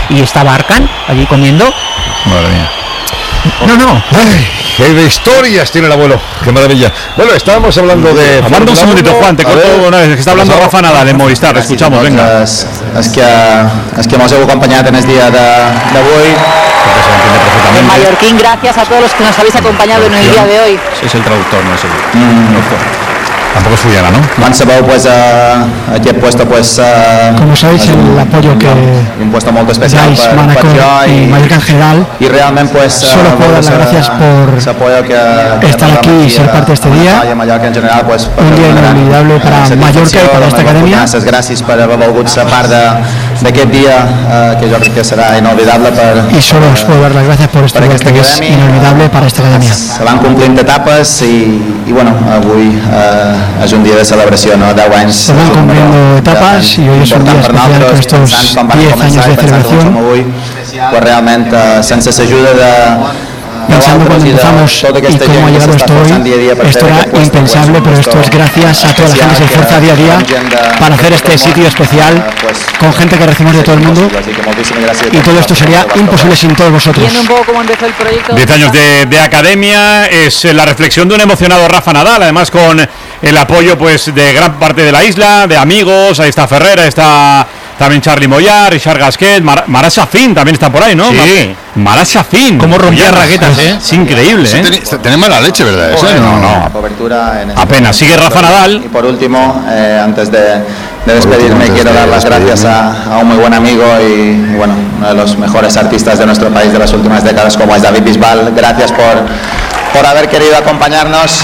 y estaba Arkan allí comiendo. Madre mía. No. Ay, qué de historias tiene el abuelo. Qué maravilla. Bueno, estábamos hablando de... Aguanta un segundito, Juan, te corto una vez, que está hablando Rafa Nadal en Movistar. Escuchamos, venga. És que mos heu acompanyat en el dia d'avui. En Mallorquín, gracias a todos los que nos habéis acompañado en el día de hoy. Es el traductor, no es el... Tampoco es Fullana, ¿no? Quan sabeu, pues, aquest puesto, pues... Como sabéis, el apoyo que un puesto molt especial dais Manacor y Mallorca en general, y realment, pues, solo puedo dar las gracias por estar aquí y ser parte de este día, un día inolvidable para Mallorca y para esta academia. Gràcies per haver volgut ser part d'aquest dia, que jo crec que serà inolvidable y solo os puedo dar las gracias por este día que es inolvidable para esta academia. Se van complint etapes i bueno, avui és un dia de celebració, no? 10 anys. Se van cumpliendo etapas y hoy es un día especial con estos 10 años de celebración. Pues realment, sense l'ajuda de... Pensando cuando empezamos y cómo ha llegado esto hoy, esto era impensable, pero esto es gracias a toda la gente que se esfuerza día a día para hacer este sitio especial con gente que recibimos de todo el mundo, y todo esto sería imposible sin todos vosotros. Viendo un poco cómo empezó el proyecto. 10 años de academia, es la reflexión de un emocionado Rafa Nadal, además con el apoyo pues de gran parte de la isla, de amigos. Ahí está Ferrera, está también Charly Moyar, Richard Gasquet, Marat Safin también está por ahí, ¿no? Sí. Marat Safin. Cómo rompía raquetas, Es increíble, Tenemos mala leche, ¿verdad? Eso no. Apenas. Sigue Rafa Nadal. Y por último, antes de despedirme, quiero dar las gracias a un muy buen amigo y bueno, uno de los mejores artistas de nuestro país de las últimas décadas, como es David Bisbal. Gracias por haber querido acompañarnos.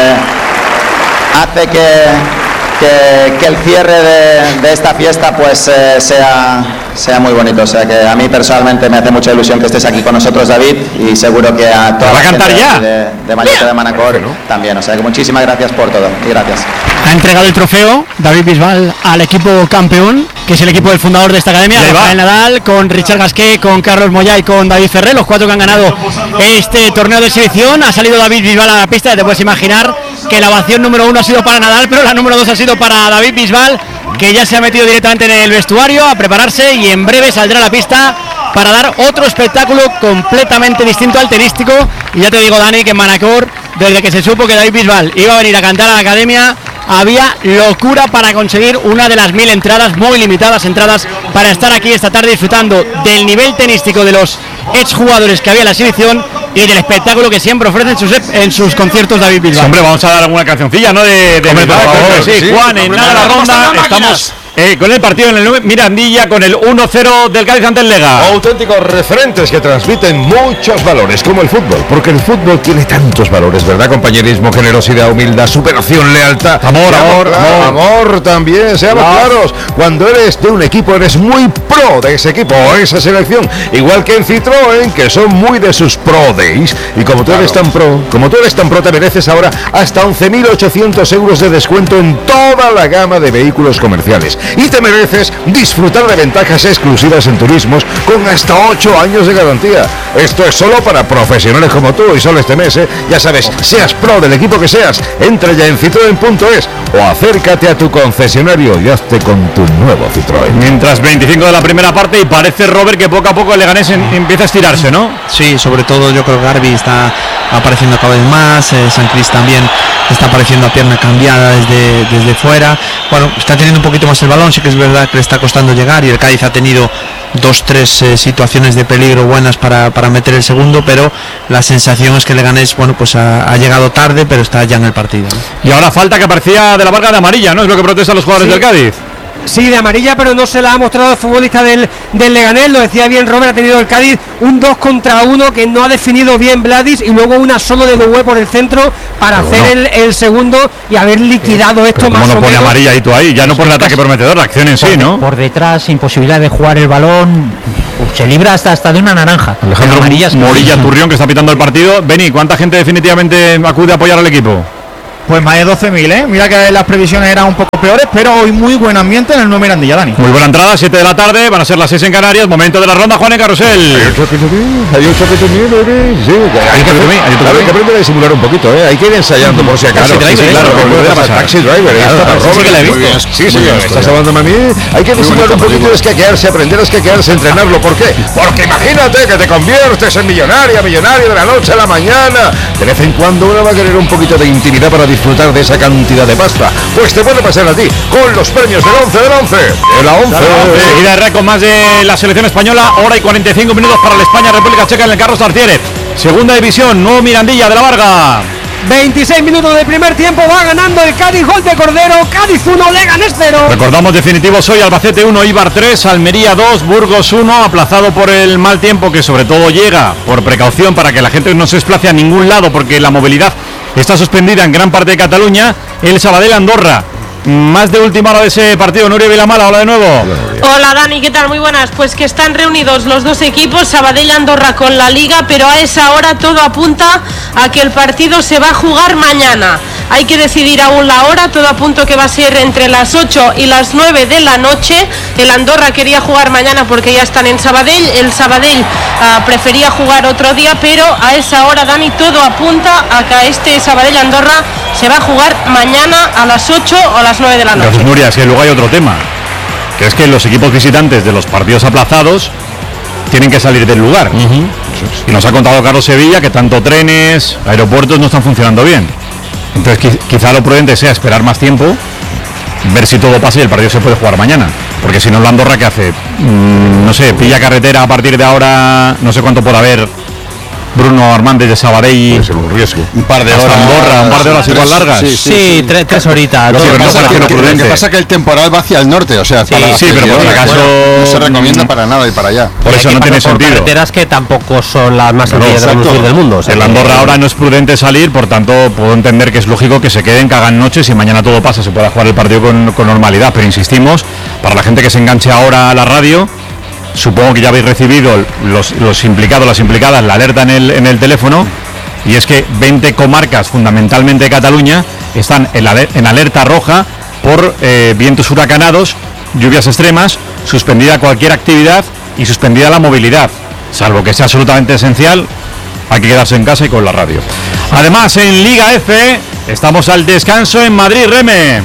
Hace que el cierre de esta fiesta pues sea muy bonito. O sea que a mí personalmente me hace mucha ilusión que estés aquí con nosotros, David, y seguro que a toda la gente de Mallorca, de Manacor también. O sea que muchísimas gracias por todo y gracias. Ha entregado el trofeo David Bisbal al equipo campeón, que es el equipo del fundador de esta academia, Rafael Nadal, con Richard Gasquet, con Carlos Moyá y con David Ferrer, los 4 que han ganado este torneo de exhibición. Ha salido David Bisbal a la pista, y te puedes imaginar que la ovación número 1 ha sido para Nadal, pero la número 2 ha sido para David Bisbal, que ya se ha metido directamente en el vestuario a prepararse y en breve saldrá a la pista para dar otro espectáculo completamente distinto al tenístico. Y ya te digo, Dani, que en Manacor, desde que se supo que David Bisbal iba a venir a cantar a la academia, había locura para conseguir una de las 1000 entradas, muy limitadas entradas, para estar aquí esta tarde disfrutando del nivel tenístico de los exjugadores que había en la exhibición y del espectáculo que siempre ofrece en sus conciertos David Bisbal. Sí, hombre, vamos a dar alguna cancioncilla, ¿no? De Hombre, por favor, sí, Juan, en nada la ronda estamos con el partido en el Mirandilla, con el 1-0 del Cádiz ante el Lega. Auténticos referentes que transmiten muchos valores, como el fútbol, porque el fútbol tiene tantos valores, ¿verdad? Compañerismo, generosidad, humildad, superación, lealtad, amor también, seamos claros. Cuando eres de un equipo, eres muy pro de ese equipo o esa selección, igual que en Citroën, que son muy de sus pro days. Y como tú eres tan pro, te mereces ahora hasta 11.800 euros de descuento en toda la gama de vehículos comerciales. Y te mereces disfrutar de ventajas exclusivas en turismos con hasta 8 años de garantía. Esto es solo para profesionales como tú, y solo este mes, ya sabes, seas pro del equipo que seas, entra ya en citroen.es o acércate a tu concesionario y hazte con tu nuevo Citroën. Mientras 25 de la primera parte, y parece, Robert, que poco a poco el Leganés empieza a estirarse, ¿no? Sí, sobre todo yo creo que Garbi está apareciendo cada vez más, San Cris también está apareciendo a pierna cambiada desde fuera. Bueno, está teniendo un poquito más el balón, sí que es verdad que le está costando llegar, y el Cádiz ha tenido 2-3 situaciones de peligro buenas para meter el segundo, pero la sensación es que el Leganés, bueno, pues ha llegado tarde, pero está ya en el partido, ¿no? Y ahora falta que aparecía de la Varga de amarilla, ¿no? Es lo que protestan los jugadores del Cádiz. Sí, de amarilla, pero no se la ha mostrado el futbolista del Leganés. Lo decía bien Robert, ha tenido el Cádiz un 2 contra 1 que no ha definido bien Vladis, y luego una solo de Doué por el centro para hacer el segundo y haber liquidado esto más o menos. ¿Cómo no pone amarilla y tú ahí? Ya no por el ataque prometedor, la acción en sí, ¿no? Por detrás, imposibilidad de jugar el balón, se libra hasta de una naranja. Alejandro Morilla Turrión, que está pitando el partido. Beni, ¿cuánta gente definitivamente acude a apoyar al equipo? Pues más de 12.000, ¿eh? Mira que las previsiones eran un poco peores, pero hoy muy buen ambiente en el Nuevo Mirandilla, Dani. Muy buena entrada, 7 de la tarde, van a ser las 6 en Canarias, momento de la ronda, Juan en Carrusel. Hay un choque también, sí, hay que aprender a disimular un poquito, hay que ir ensayando por si acaso. Claro, Taxi Driver, sí que la he visto. Sí, señor, estás hablándome a mí. Hay que disimular un poquito, escaquearse, aprender a escaquearse, entrenarlo. ¿Por qué? Porque imagínate que te conviertes en millonario de la noche a la mañana. De vez en cuando uno va a querer un poquito de intimidad para disfrutar de esa cantidad de pasta. Pues te puede pasar a ti con los premios del 11 del 11. De la 11. Seguida de con más de la selección española, hora y 45 minutos para la España-República Checa en el Carlos Tartiere. Segunda división, Nuevo Mirandilla de la Varga. 26 minutos del primer tiempo, va ganando el Cádiz, gol de Cordero, Cádiz 1, Leganés 0. Recordamos definitivos hoy: Albacete 1, Eibar 3, Almería 2, Burgos 1, aplazado por el mal tiempo, que sobre todo llega por precaución para que la gente no se desplace a ningún lado, porque la movilidad está suspendida en gran parte de Cataluña. El Sabadell-Andorra. Más de última hora de ese partido, Nuria Vilamala, hola de nuevo. Hola Dani, ¿qué tal? Muy buenas. Pues que están reunidos los dos equipos, Sabadell y Andorra, con la Liga, pero a esa hora todo apunta a que el partido se va a jugar mañana. Hay que decidir aún la hora, todo apunta que va a ser entre las 8 y las 9 de la noche. El Andorra quería jugar mañana porque ya están en Sabadell, el Sabadell prefería jugar otro día, pero a esa hora, Dani, todo apunta a que este Sabadell-Andorra se va a jugar mañana a las 8 o a las 9 de la noche. Gracias, Nuria, es que luego hay otro tema, que es que los equipos visitantes de los partidos aplazados tienen que salir del lugar. Y nos ha contado Carlos Sevilla que tanto trenes, aeropuertos no están funcionando bien. Entonces quizá lo prudente sea esperar más tiempo, ver si todo pasa y el partido se puede jugar mañana. Porque si no, la Andorra, ¿qué hace? No sé, pilla carretera a partir de ahora, no sé cuánto puede haber. Bruno Armández de Sabadell. Puede ser un riesgo. Un par de horas. Andorra, un par de horas igual largas. Sí, tres horitas. Lo que pasa es que el temporal va hacia el norte, o sea, sí, pero por acaso no se recomienda para nada ir para allá. Por eso no tiene sentido. Carreteras que tampoco son las más sencillas de conducir del mundo. O sea, el Andorra ahora no es prudente salir, por tanto puedo entender que es lógico que se queden, que hagan noches y mañana todo pasa, se pueda jugar el partido con normalidad. Pero insistimos, para la gente que se enganche ahora a la radio, supongo que ya habéis recibido los implicados, las implicadas, la alerta en el teléfono, y es que 20 comarcas, fundamentalmente de Cataluña, están en alerta roja por vientos huracanados, lluvias extremas, suspendida cualquier actividad y suspendida la movilidad. Salvo que sea absolutamente esencial, hay que quedarse en casa y con la radio. Además, en Liga F, estamos al descanso en Madrid, Reme.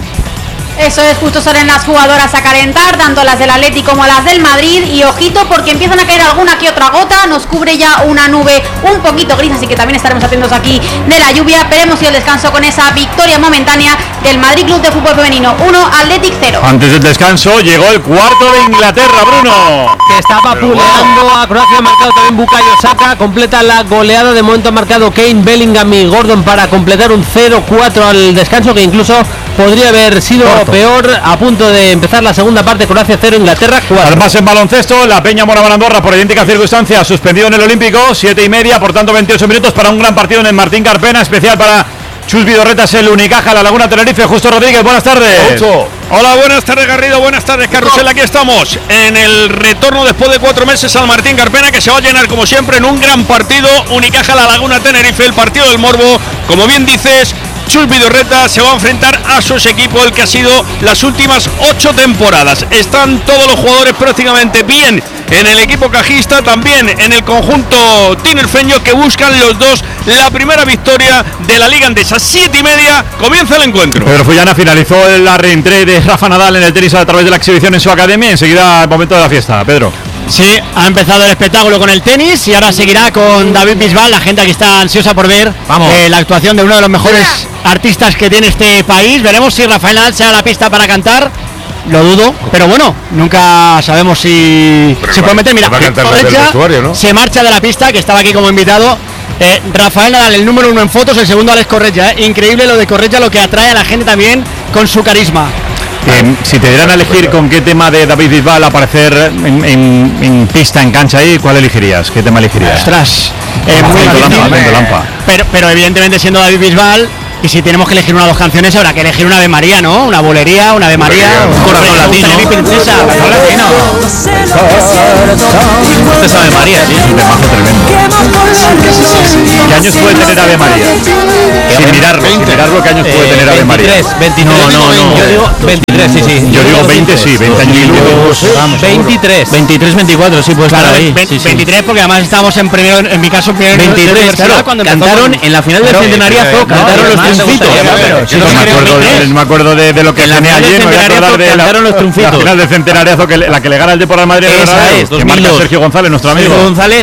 Eso es, justo salen las jugadoras a calentar, tanto las del Atleti como las del Madrid, y ojito porque empiezan a caer alguna que otra gota, nos cubre ya una nube un poquito gris, así que también estaremos atentos aquí de la lluvia. Veremos si el descanso con esa victoria momentánea del Madrid Club de Fútbol Femenino 1, Athletic 0. Antes del descanso llegó el cuarto de Inglaterra, Bruno. Que estaba puleando a Croacia, ha marcado también Bukayo Saka, completa la goleada, de momento ha marcado Kane, Bellingham y Gordon para completar un 0-4 al descanso, que incluso podría haber sido peor. A punto de empezar la segunda parte, Croacia 0, Inglaterra 4. Además, en baloncesto, la Peña Moraván Andorra, por idénticas circunstancias, suspendido en el Olímpico, 7:30, por tanto 28 minutos para un gran partido en el Martín Carpena, especial para Chus Vidorretas, el Unicaja, la Laguna Tenerife. Justo Rodríguez, buenas tardes. Hola, buenas tardes Garrido, buenas tardes Carrusel, aquí estamos en el retorno después de 4 meses al Martín Carpena, que se va a llenar como siempre en un gran partido. Unicaja, la Laguna Tenerife, el partido del Morbo, como bien dices. Chus Vidorreta se va a enfrentar a su equipo, el que ha sido las últimas 8 temporadas. Están todos los jugadores prácticamente bien en el equipo cajista, también en el conjunto tinerfeño, que buscan los dos la primera victoria de la Liga Andesa. 7:30 comienza el encuentro. Pedro Fullana finalizó la reentrée de Rafa Nadal en el tenis a través de la exhibición en su academia. Enseguida el momento de la fiesta, Pedro. Sí, ha empezado el espectáculo con el tenis y ahora seguirá con David Bisbal. La gente aquí está ansiosa por ver la actuación de uno de los mejores artistas que tiene este país. Veremos si Rafael Nadal se da la pista para cantar. Lo dudo, pero bueno, nunca sabemos si se puede meter. Mira, Correcha, ¿no? Se marcha de la pista, que estaba aquí como invitado. Rafael Nadal, el número 1 en fotos, el segundo Alex Correcha. Increíble lo de Correcha, lo que atrae a la gente también con su carisma. Si te dieran a elegir con qué tema de David Bisbal aparecer en pista, en cancha ahí, ¿cuál elegirías? ¿Qué tema elegirías? Ostras, muy pero evidentemente siendo David Bisbal, Y si tenemos que elegir una o dos canciones, habrá que elegir una Ave María, ¿no? Una bolería, una Ave María, un corazón latino. Mi princesa, corazón latino. Este es Ave María, sí. Un temazo tremendo. ¿Qué años puede tener Ave María? Sin mirarlo, ¿qué años puede tener Ave María? 23. No. Yo digo 23, sí. Yo digo 20, sí, 20 años. 23. 23, 24, sí puede estar ahí. 23 porque además estábamos en primero, en mi caso primero 23, claro, cuando cantaron en la final del centenariazo, cantaron los triunfitos. No me acuerdo de lo que tenía ayer, cantaron los triunfitos. La final del centenariazo, la que le gana el Depor al Madrid, esa es, que marca Sergio González, nuestro amigo. Sergio González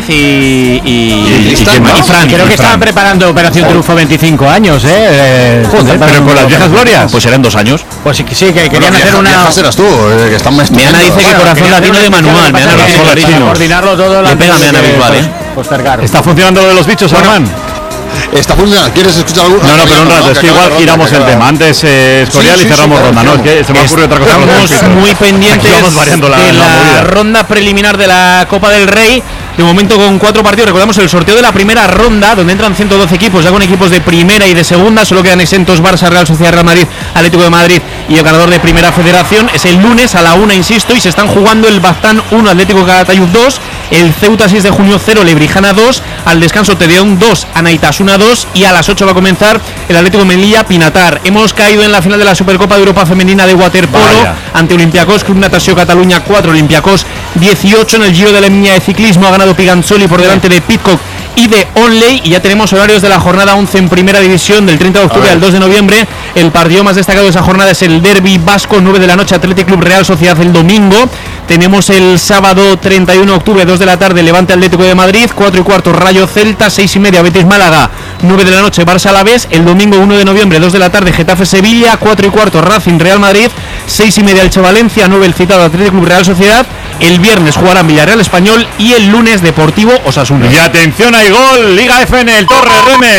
y Fran. Creo que estaban preparando Operación Triunfo 25 años, Joder, pero con las viejas glorias. Pues eran 2 años. Pues sí, que querían hacer una... Eras tú, que están más Meana dice que corazón latino de manual. Meana coordinarlo todo. Le pega Meana habitual, ¿Está funcionando lo de los bichos, Armán? Está funcionando. ¿Quieres escuchar algo? No, pero un rato, es que igual giramos el tema. Antes Escorial y cerramos ronda, ¿no? Es que se me ocurre otra cosa. Estamos muy pendientes de la ronda preliminar de la Copa del Rey. De momento con 4 partidos, recordamos el sorteo de la primera ronda, donde entran 112 equipos, ya con equipos de primera y de segunda, solo quedan exentos Barça, Real Sociedad, Real Madrid, Atlético de Madrid y el ganador de Primera Federación. Es el lunes a la 1, insisto, y se están jugando el Baztán 1, Atlético Calatayud 2, el Ceuta 6 de junio 0, Lebrijana 2, al descanso Tedeón 2, Anaitasuna 2, y a las 8 va a comenzar el Atlético Melilla Pinatar. Hemos caído en la final de la Supercopa de Europa Femenina de waterpolo ante Olympiacos, Club Natació Cataluña 4, Olympiacos 18. En el Giro de la Niña de Ciclismo ha ganado Piganzoli por delante de Pitcock y de Onley, y ya tenemos horarios de la jornada 11 en Primera División del 30 de octubre al 2 de noviembre. El partido más destacado de esa jornada es el Derbi Vasco, 9 de la noche, Athletic Club Real Sociedad el domingo. Tenemos el sábado 31 de octubre, 2 de la tarde, Levante Atlético de Madrid, 4 y cuarto Rayo Celta, 6 y media Betis Málaga, 9 de la noche Barça Alavés. El domingo 1 de noviembre, 2 de la tarde, Getafe Sevilla, 4 y cuarto Racing Real Madrid, 6 y media Elche Valencia, 9 el citado Athletic Club Real Sociedad. El viernes jugarán Villarreal Español y el lunes Deportivo Osasuna. Y atención, hay gol, Liga F en el Torre Reme.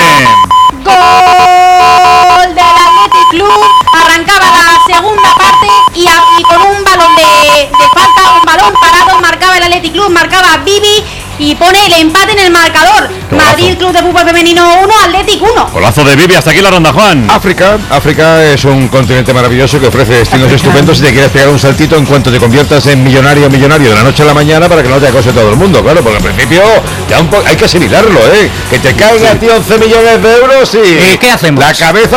Gol del Athletic Club. Arrancaba la segunda parte y con un balón de falta, un balón parado, marcaba el Athletic Club, marcaba Bibi y pone el empate en el marcador. Golazo. Madrid Club de Fútbol Femenino 1, Athletic 1. Golazo de Bibi, hasta aquí la ronda, Juan. África es un continente maravilloso que ofrece destinos estupendos si te quieres pegar un saltito en cuanto te conviertas en millonario de la noche a la mañana, para que no te acose todo el mundo, claro, porque al principio ya hay que asimilarlo, que te caiga a ti 11 millones de euros y... ¿Qué hacemos? La cabeza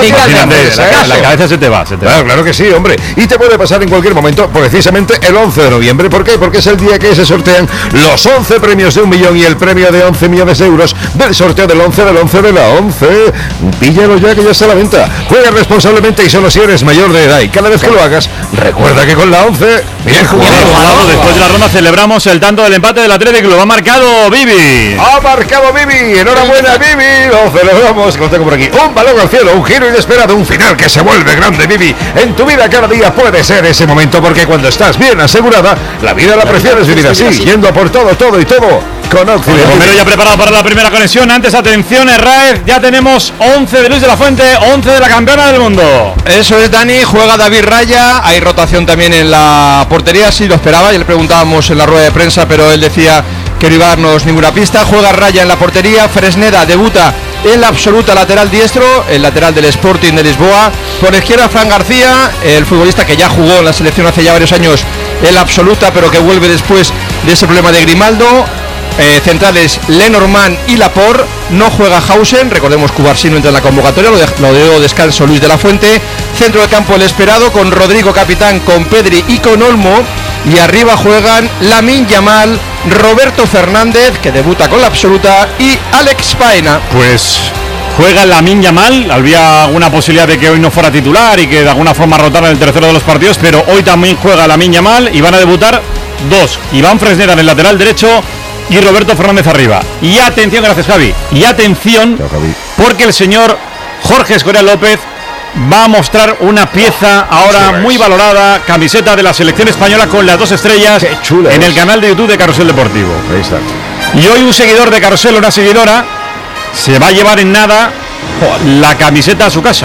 La cabeza se te va. Claro que sí, hombre. Y te puede pasar en cualquier momento, precisamente el 11 de noviembre. ¿Por qué? Porque es el día que se sortean los 11 premios de 1 millón y el premio de 11 millones de euros del sorteo del 11 de la 11. Píllalo ya, que ya está a la venta. Juega responsablemente y solo si eres mayor de edad. Y cada vez que lo hagas, recuerda que con la 11, bien jugado. Después de la ronda celebramos el tanto del empate del Atlético. Lo ha marcado Bibi. Ha marcado Bibi. Enhorabuena, Bibi. Lo celebramos. Lo tengo por aquí. Un balón al cielo, un giro inesperado, un final que se vuelve grande, Bibi. En tu vida cada día puede ser ese momento, porque cuando estás bien asegurada, la vida la prefieres vivir así, yendo por todo con Occidente. Romero ya preparado para la primera conexión. Antes, atención, Herráez, ya tenemos 11 de Luis de la Fuente, 11 de la campeona del mundo. Eso es, Dani, juega David Raya, hay rotación también en la portería, sí lo esperaba, ya le preguntábamos en la rueda de prensa, pero él decía que no iba a darnos ninguna pista. Juega Raya en la portería, Fresneda debuta en la absoluta lateral diestro, el lateral del Sporting de Lisboa. Por la izquierda, Fran García, el futbolista que ya jugó en la selección hace ya varios años en la absoluta, pero que vuelve después de ese problema de Grimaldo. Centrales Lenormand y Laporte. No juega Hausen, recordemos que Cubarsí no entra en la convocatoria, lo dio descanso Luis de la Fuente. Centro de campo el esperado, con Rodrigo capitán, con Pedri y con Olmo. Y arriba juegan Lamine Yamal, Roberto Fernández, que debuta con la absoluta, y Alex Baena. Pues juega Lamine Yamal. Había alguna posibilidad de que hoy no fuera titular y que de alguna forma rotara en el tercero de los partidos, pero hoy también juega Lamine Yamal y van a debutar dos: Iván Fresneda en el lateral derecho y Roberto Fernández arriba. Y atención, gracias Javi, y atención, porque el señor Jorge Escorial López va a mostrar una pieza ahora muy valorada, camiseta de la selección española con las 2 estrellas en el canal de YouTube de Carrusel Deportivo. Ahí está. Y hoy un seguidor de Carrusel, una seguidora, se va a llevar en nada la camiseta a su casa.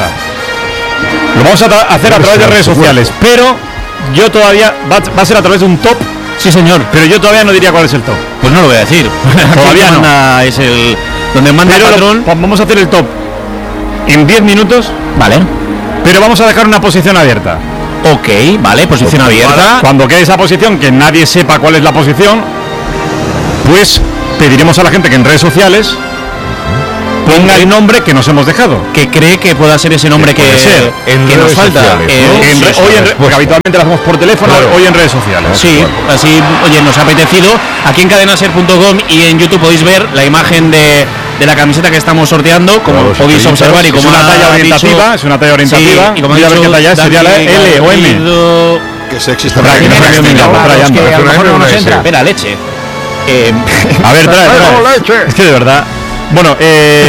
Lo vamos a hacer a través de redes sociales, pero yo todavía va a ser a través de un top. Sí, señor. Pero yo todavía no diría cuál es el top. Pues no lo voy a decir. Todavía no. Es el donde manda el patrón. Vamos a hacer el top en 10 minutos Vale. Pero vamos a dejar una posición abierta. Ok, vale, posición abierta. Cuando quede esa posición, que nadie sepa cuál es la posición, pues pediremos a la gente que en redes sociales ponga el nombre que nos hemos dejado. Que cree que pueda ser ese nombre que nos falta. Porque habitualmente lo hacemos por teléfono, hoy en redes sociales. Sí, así, oye, nos ha apetecido. Aquí en cadenaser.com y en YouTube podéis ver la imagen de la camiseta que estamos sorteando, como podéis observar, y como es una talla orientativa, es una talla orientativa. Y como a ver qué talla es, sería la L o M. Que sexy está. Espera, leche. A ver, trae. Es que de verdad. Bueno,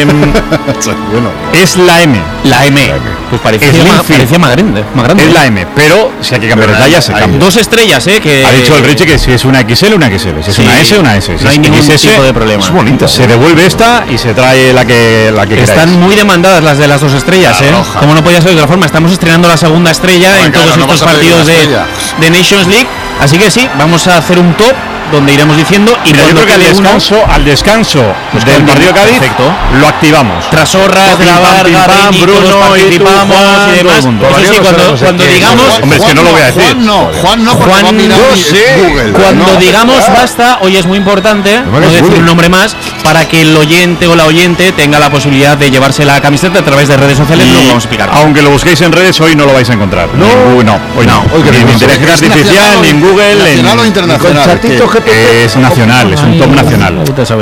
es la M. La M. Pues parecía más grande. Es la M, pero si hay que cambiar de talla, se cambia. 2 estrellas, que ha dicho el Richie que si es una XL, una XL. Si es una S, una S. Si no hay ningún tipo de problema. Es bonita. Se devuelve esta y se trae la que están muy demandadas las de las 2 estrellas, Como no podía ser de otra forma. Estamos estrenando la segunda estrella en todos estos partidos de Nations League. Así que sí, vamos a hacer un top donde iremos diciendo, y yo creo que al descanso pues del partido de Cádiz, perfecto, lo activamos. Trasorras, Gravar, Bruno, participamos y demás. Eso sí, cuando digamos, hombre, es que no lo voy a decir. Juan no, Google. Cuando digamos basta, hoy es muy importante no decir un nombre más para que el oyente o la oyente tenga la posibilidad de llevarse la camiseta a través de redes sociales. Lo vamos a explicar. Aunque lo busquéis en redes, hoy no lo vais a encontrar. No, hoy no. Ni en inteligencia artificial, ni en Google, nacional o internacional. Es nacional, es un top nacional.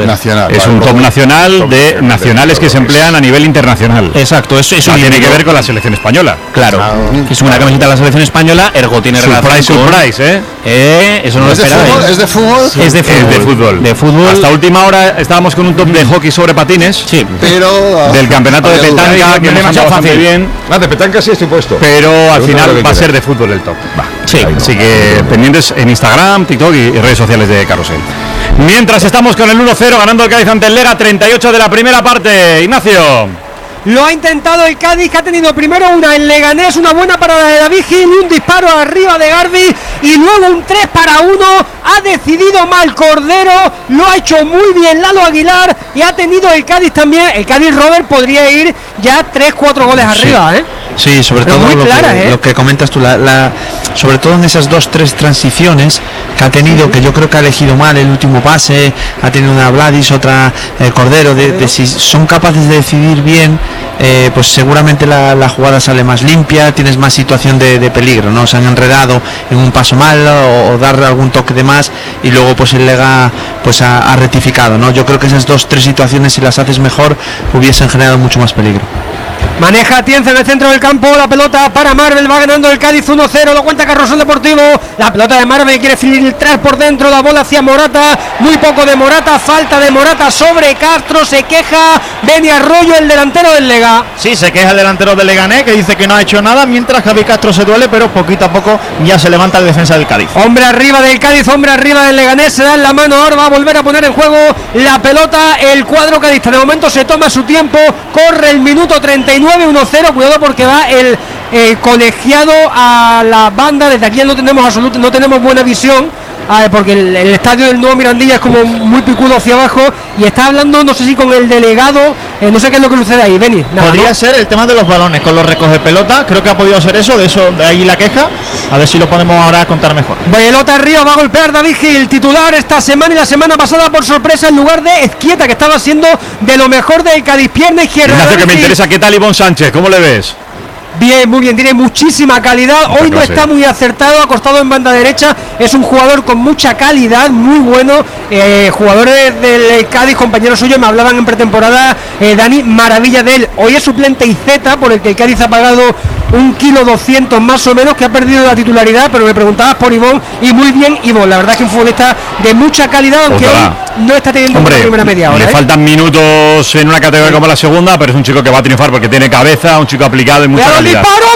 Es un top nacional de nacionales que se emplean a nivel internacional. Exacto, eso tiene que ver con la selección española. Claro, es una camiseta de la selección española, ergo tiene relación. Surprise, eso no lo esperaba. ¿Es de fútbol? Es de fútbol. De fútbol. Hasta última hora estábamos con un top de hockey sobre patines. Sí. Pero del campeonato de petanca, que hemos hecho bastante bien. De petanca sí estoy puesto. Pero al final va a ser de fútbol el top. Sí. Así que pendientes en Instagram, TikTok y redes sociales de Carrusel. Mientras estamos con el 1-0 ganando el Cádiz ante el Lega, 38 de la primera parte. Ignacio. Lo ha intentado el Cádiz, que ha tenido primero una en Leganés, una buena parada de David Gil, un disparo arriba de Garbi y luego un 3-1. Ha decidido mal Cordero, lo ha hecho muy bien Lalo Aguilar y ha tenido el Cádiz también. El Cádiz, Robert, podría ir ya 3-4 goles arriba, Sí, sobre todo lo que comentas tú, sobre todo en esas 2-3 transiciones que ha tenido, que yo creo que ha elegido mal el último pase, ha tenido una Vladis, otra Cordero, de si son capaces de decidir bien, pues seguramente la jugada sale más limpia, tienes más situación de peligro, ¿no? Se han enredado en un paso mal o dar algún toque de más y luego pues el Lega pues ha rectificado, ¿no? Yo creo que esas 2-3 situaciones, si las haces mejor, hubiesen generado mucho más peligro. Maneja Tienza en el centro del campo, la pelota para Marvel, va ganando el Cádiz 1-0, lo cuenta Carrusel Deportivo, la pelota de Marvel quiere filtrar por dentro, la bola hacia Morata, muy poco de Morata, falta de Morata sobre Castro, se queja Beni Arroyo, el delantero del Lega. Sí, se queja el delantero del Leganés, que dice que no ha hecho nada, mientras Javi Castro se duele, pero poquito a poco ya se levanta la defensa del Cádiz. Hombre arriba del Cádiz, hombre arriba del Leganés, se da en la mano, ahora va a volver a poner en juego la pelota, el cuadro cadista, de momento se toma su tiempo, corre el minuto 39, 1-0, cuidado porque va el colegiado a la banda, desde aquí no tenemos buena visión, porque el estadio del Nuevo Mirandilla es como muy picudo hacia abajo y está hablando, no sé si con el delegado, no sé qué es lo que sucede ahí, Beni. Podría ser el tema de los balones con los recoge pelota, creo que ha podido ser eso, de ahí la queja, a ver si lo podemos ahora contar mejor. Pelota arriba, va a golpear David Gil, titular esta semana y la semana pasada por sorpresa en lugar de Ezquieta, que estaba siendo de lo mejor del Cádiz, pierna izquierda. Ignacio, que me interesa, ¿qué tal Ivonne Sánchez? ¿Cómo le ves? Bien, muy bien, tiene muchísima calidad. Hoy no está muy acertado, acostado en banda derecha. Es un jugador con mucha calidad, muy bueno. Jugadores del Cádiz, compañeros suyos, me hablaban en pretemporada, Dani, maravilla de él. Hoy es suplente IZ, por el que el Cádiz ha pagado 1,2 kg más o menos, que ha perdido la titularidad, pero me preguntabas por Ivonne, y muy bien Ivonne. La verdad es que un futbolista de mucha calidad, aunque hoy no está teniendo una primera media hora. Le faltan minutos en una categoría como la segunda, pero es un chico que va a triunfar porque tiene cabeza, un chico aplicado y mucha calidad. ¡Disparo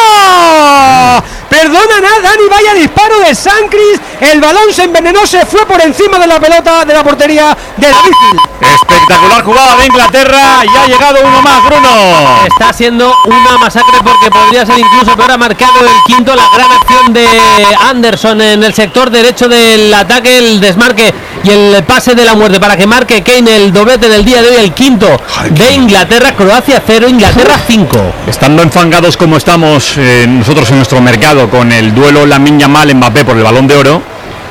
afuera! Perdona nada, Dani, vaya disparo de Sancris, el balón se envenenó, se fue por encima de la pelota de la portería de David Gil. Espectacular jugada de Inglaterra y ha llegado uno más, Bruno. Está siendo una masacre porque podría ser incluso peor. Ha marcado el quinto, la gran acción de Anderson en el sector derecho del ataque, el desmarque y el pase de la muerte para que marque Kane el doblete del día de hoy, el quinto de Inglaterra. Croacia 0, Inglaterra 5. Estando enfangados como estamos nosotros en nuestro mercado con el duelo Lamine Yamal-Mbappé por el Balón de Oro,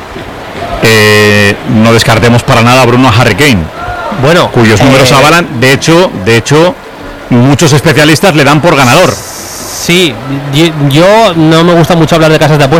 no descartemos para nada a Bruno Harry Kane, bueno, cuyos números avalan. De hecho, muchos especialistas le dan por ganador. Sí, yo no me gusta mucho hablar de casas de apuestas.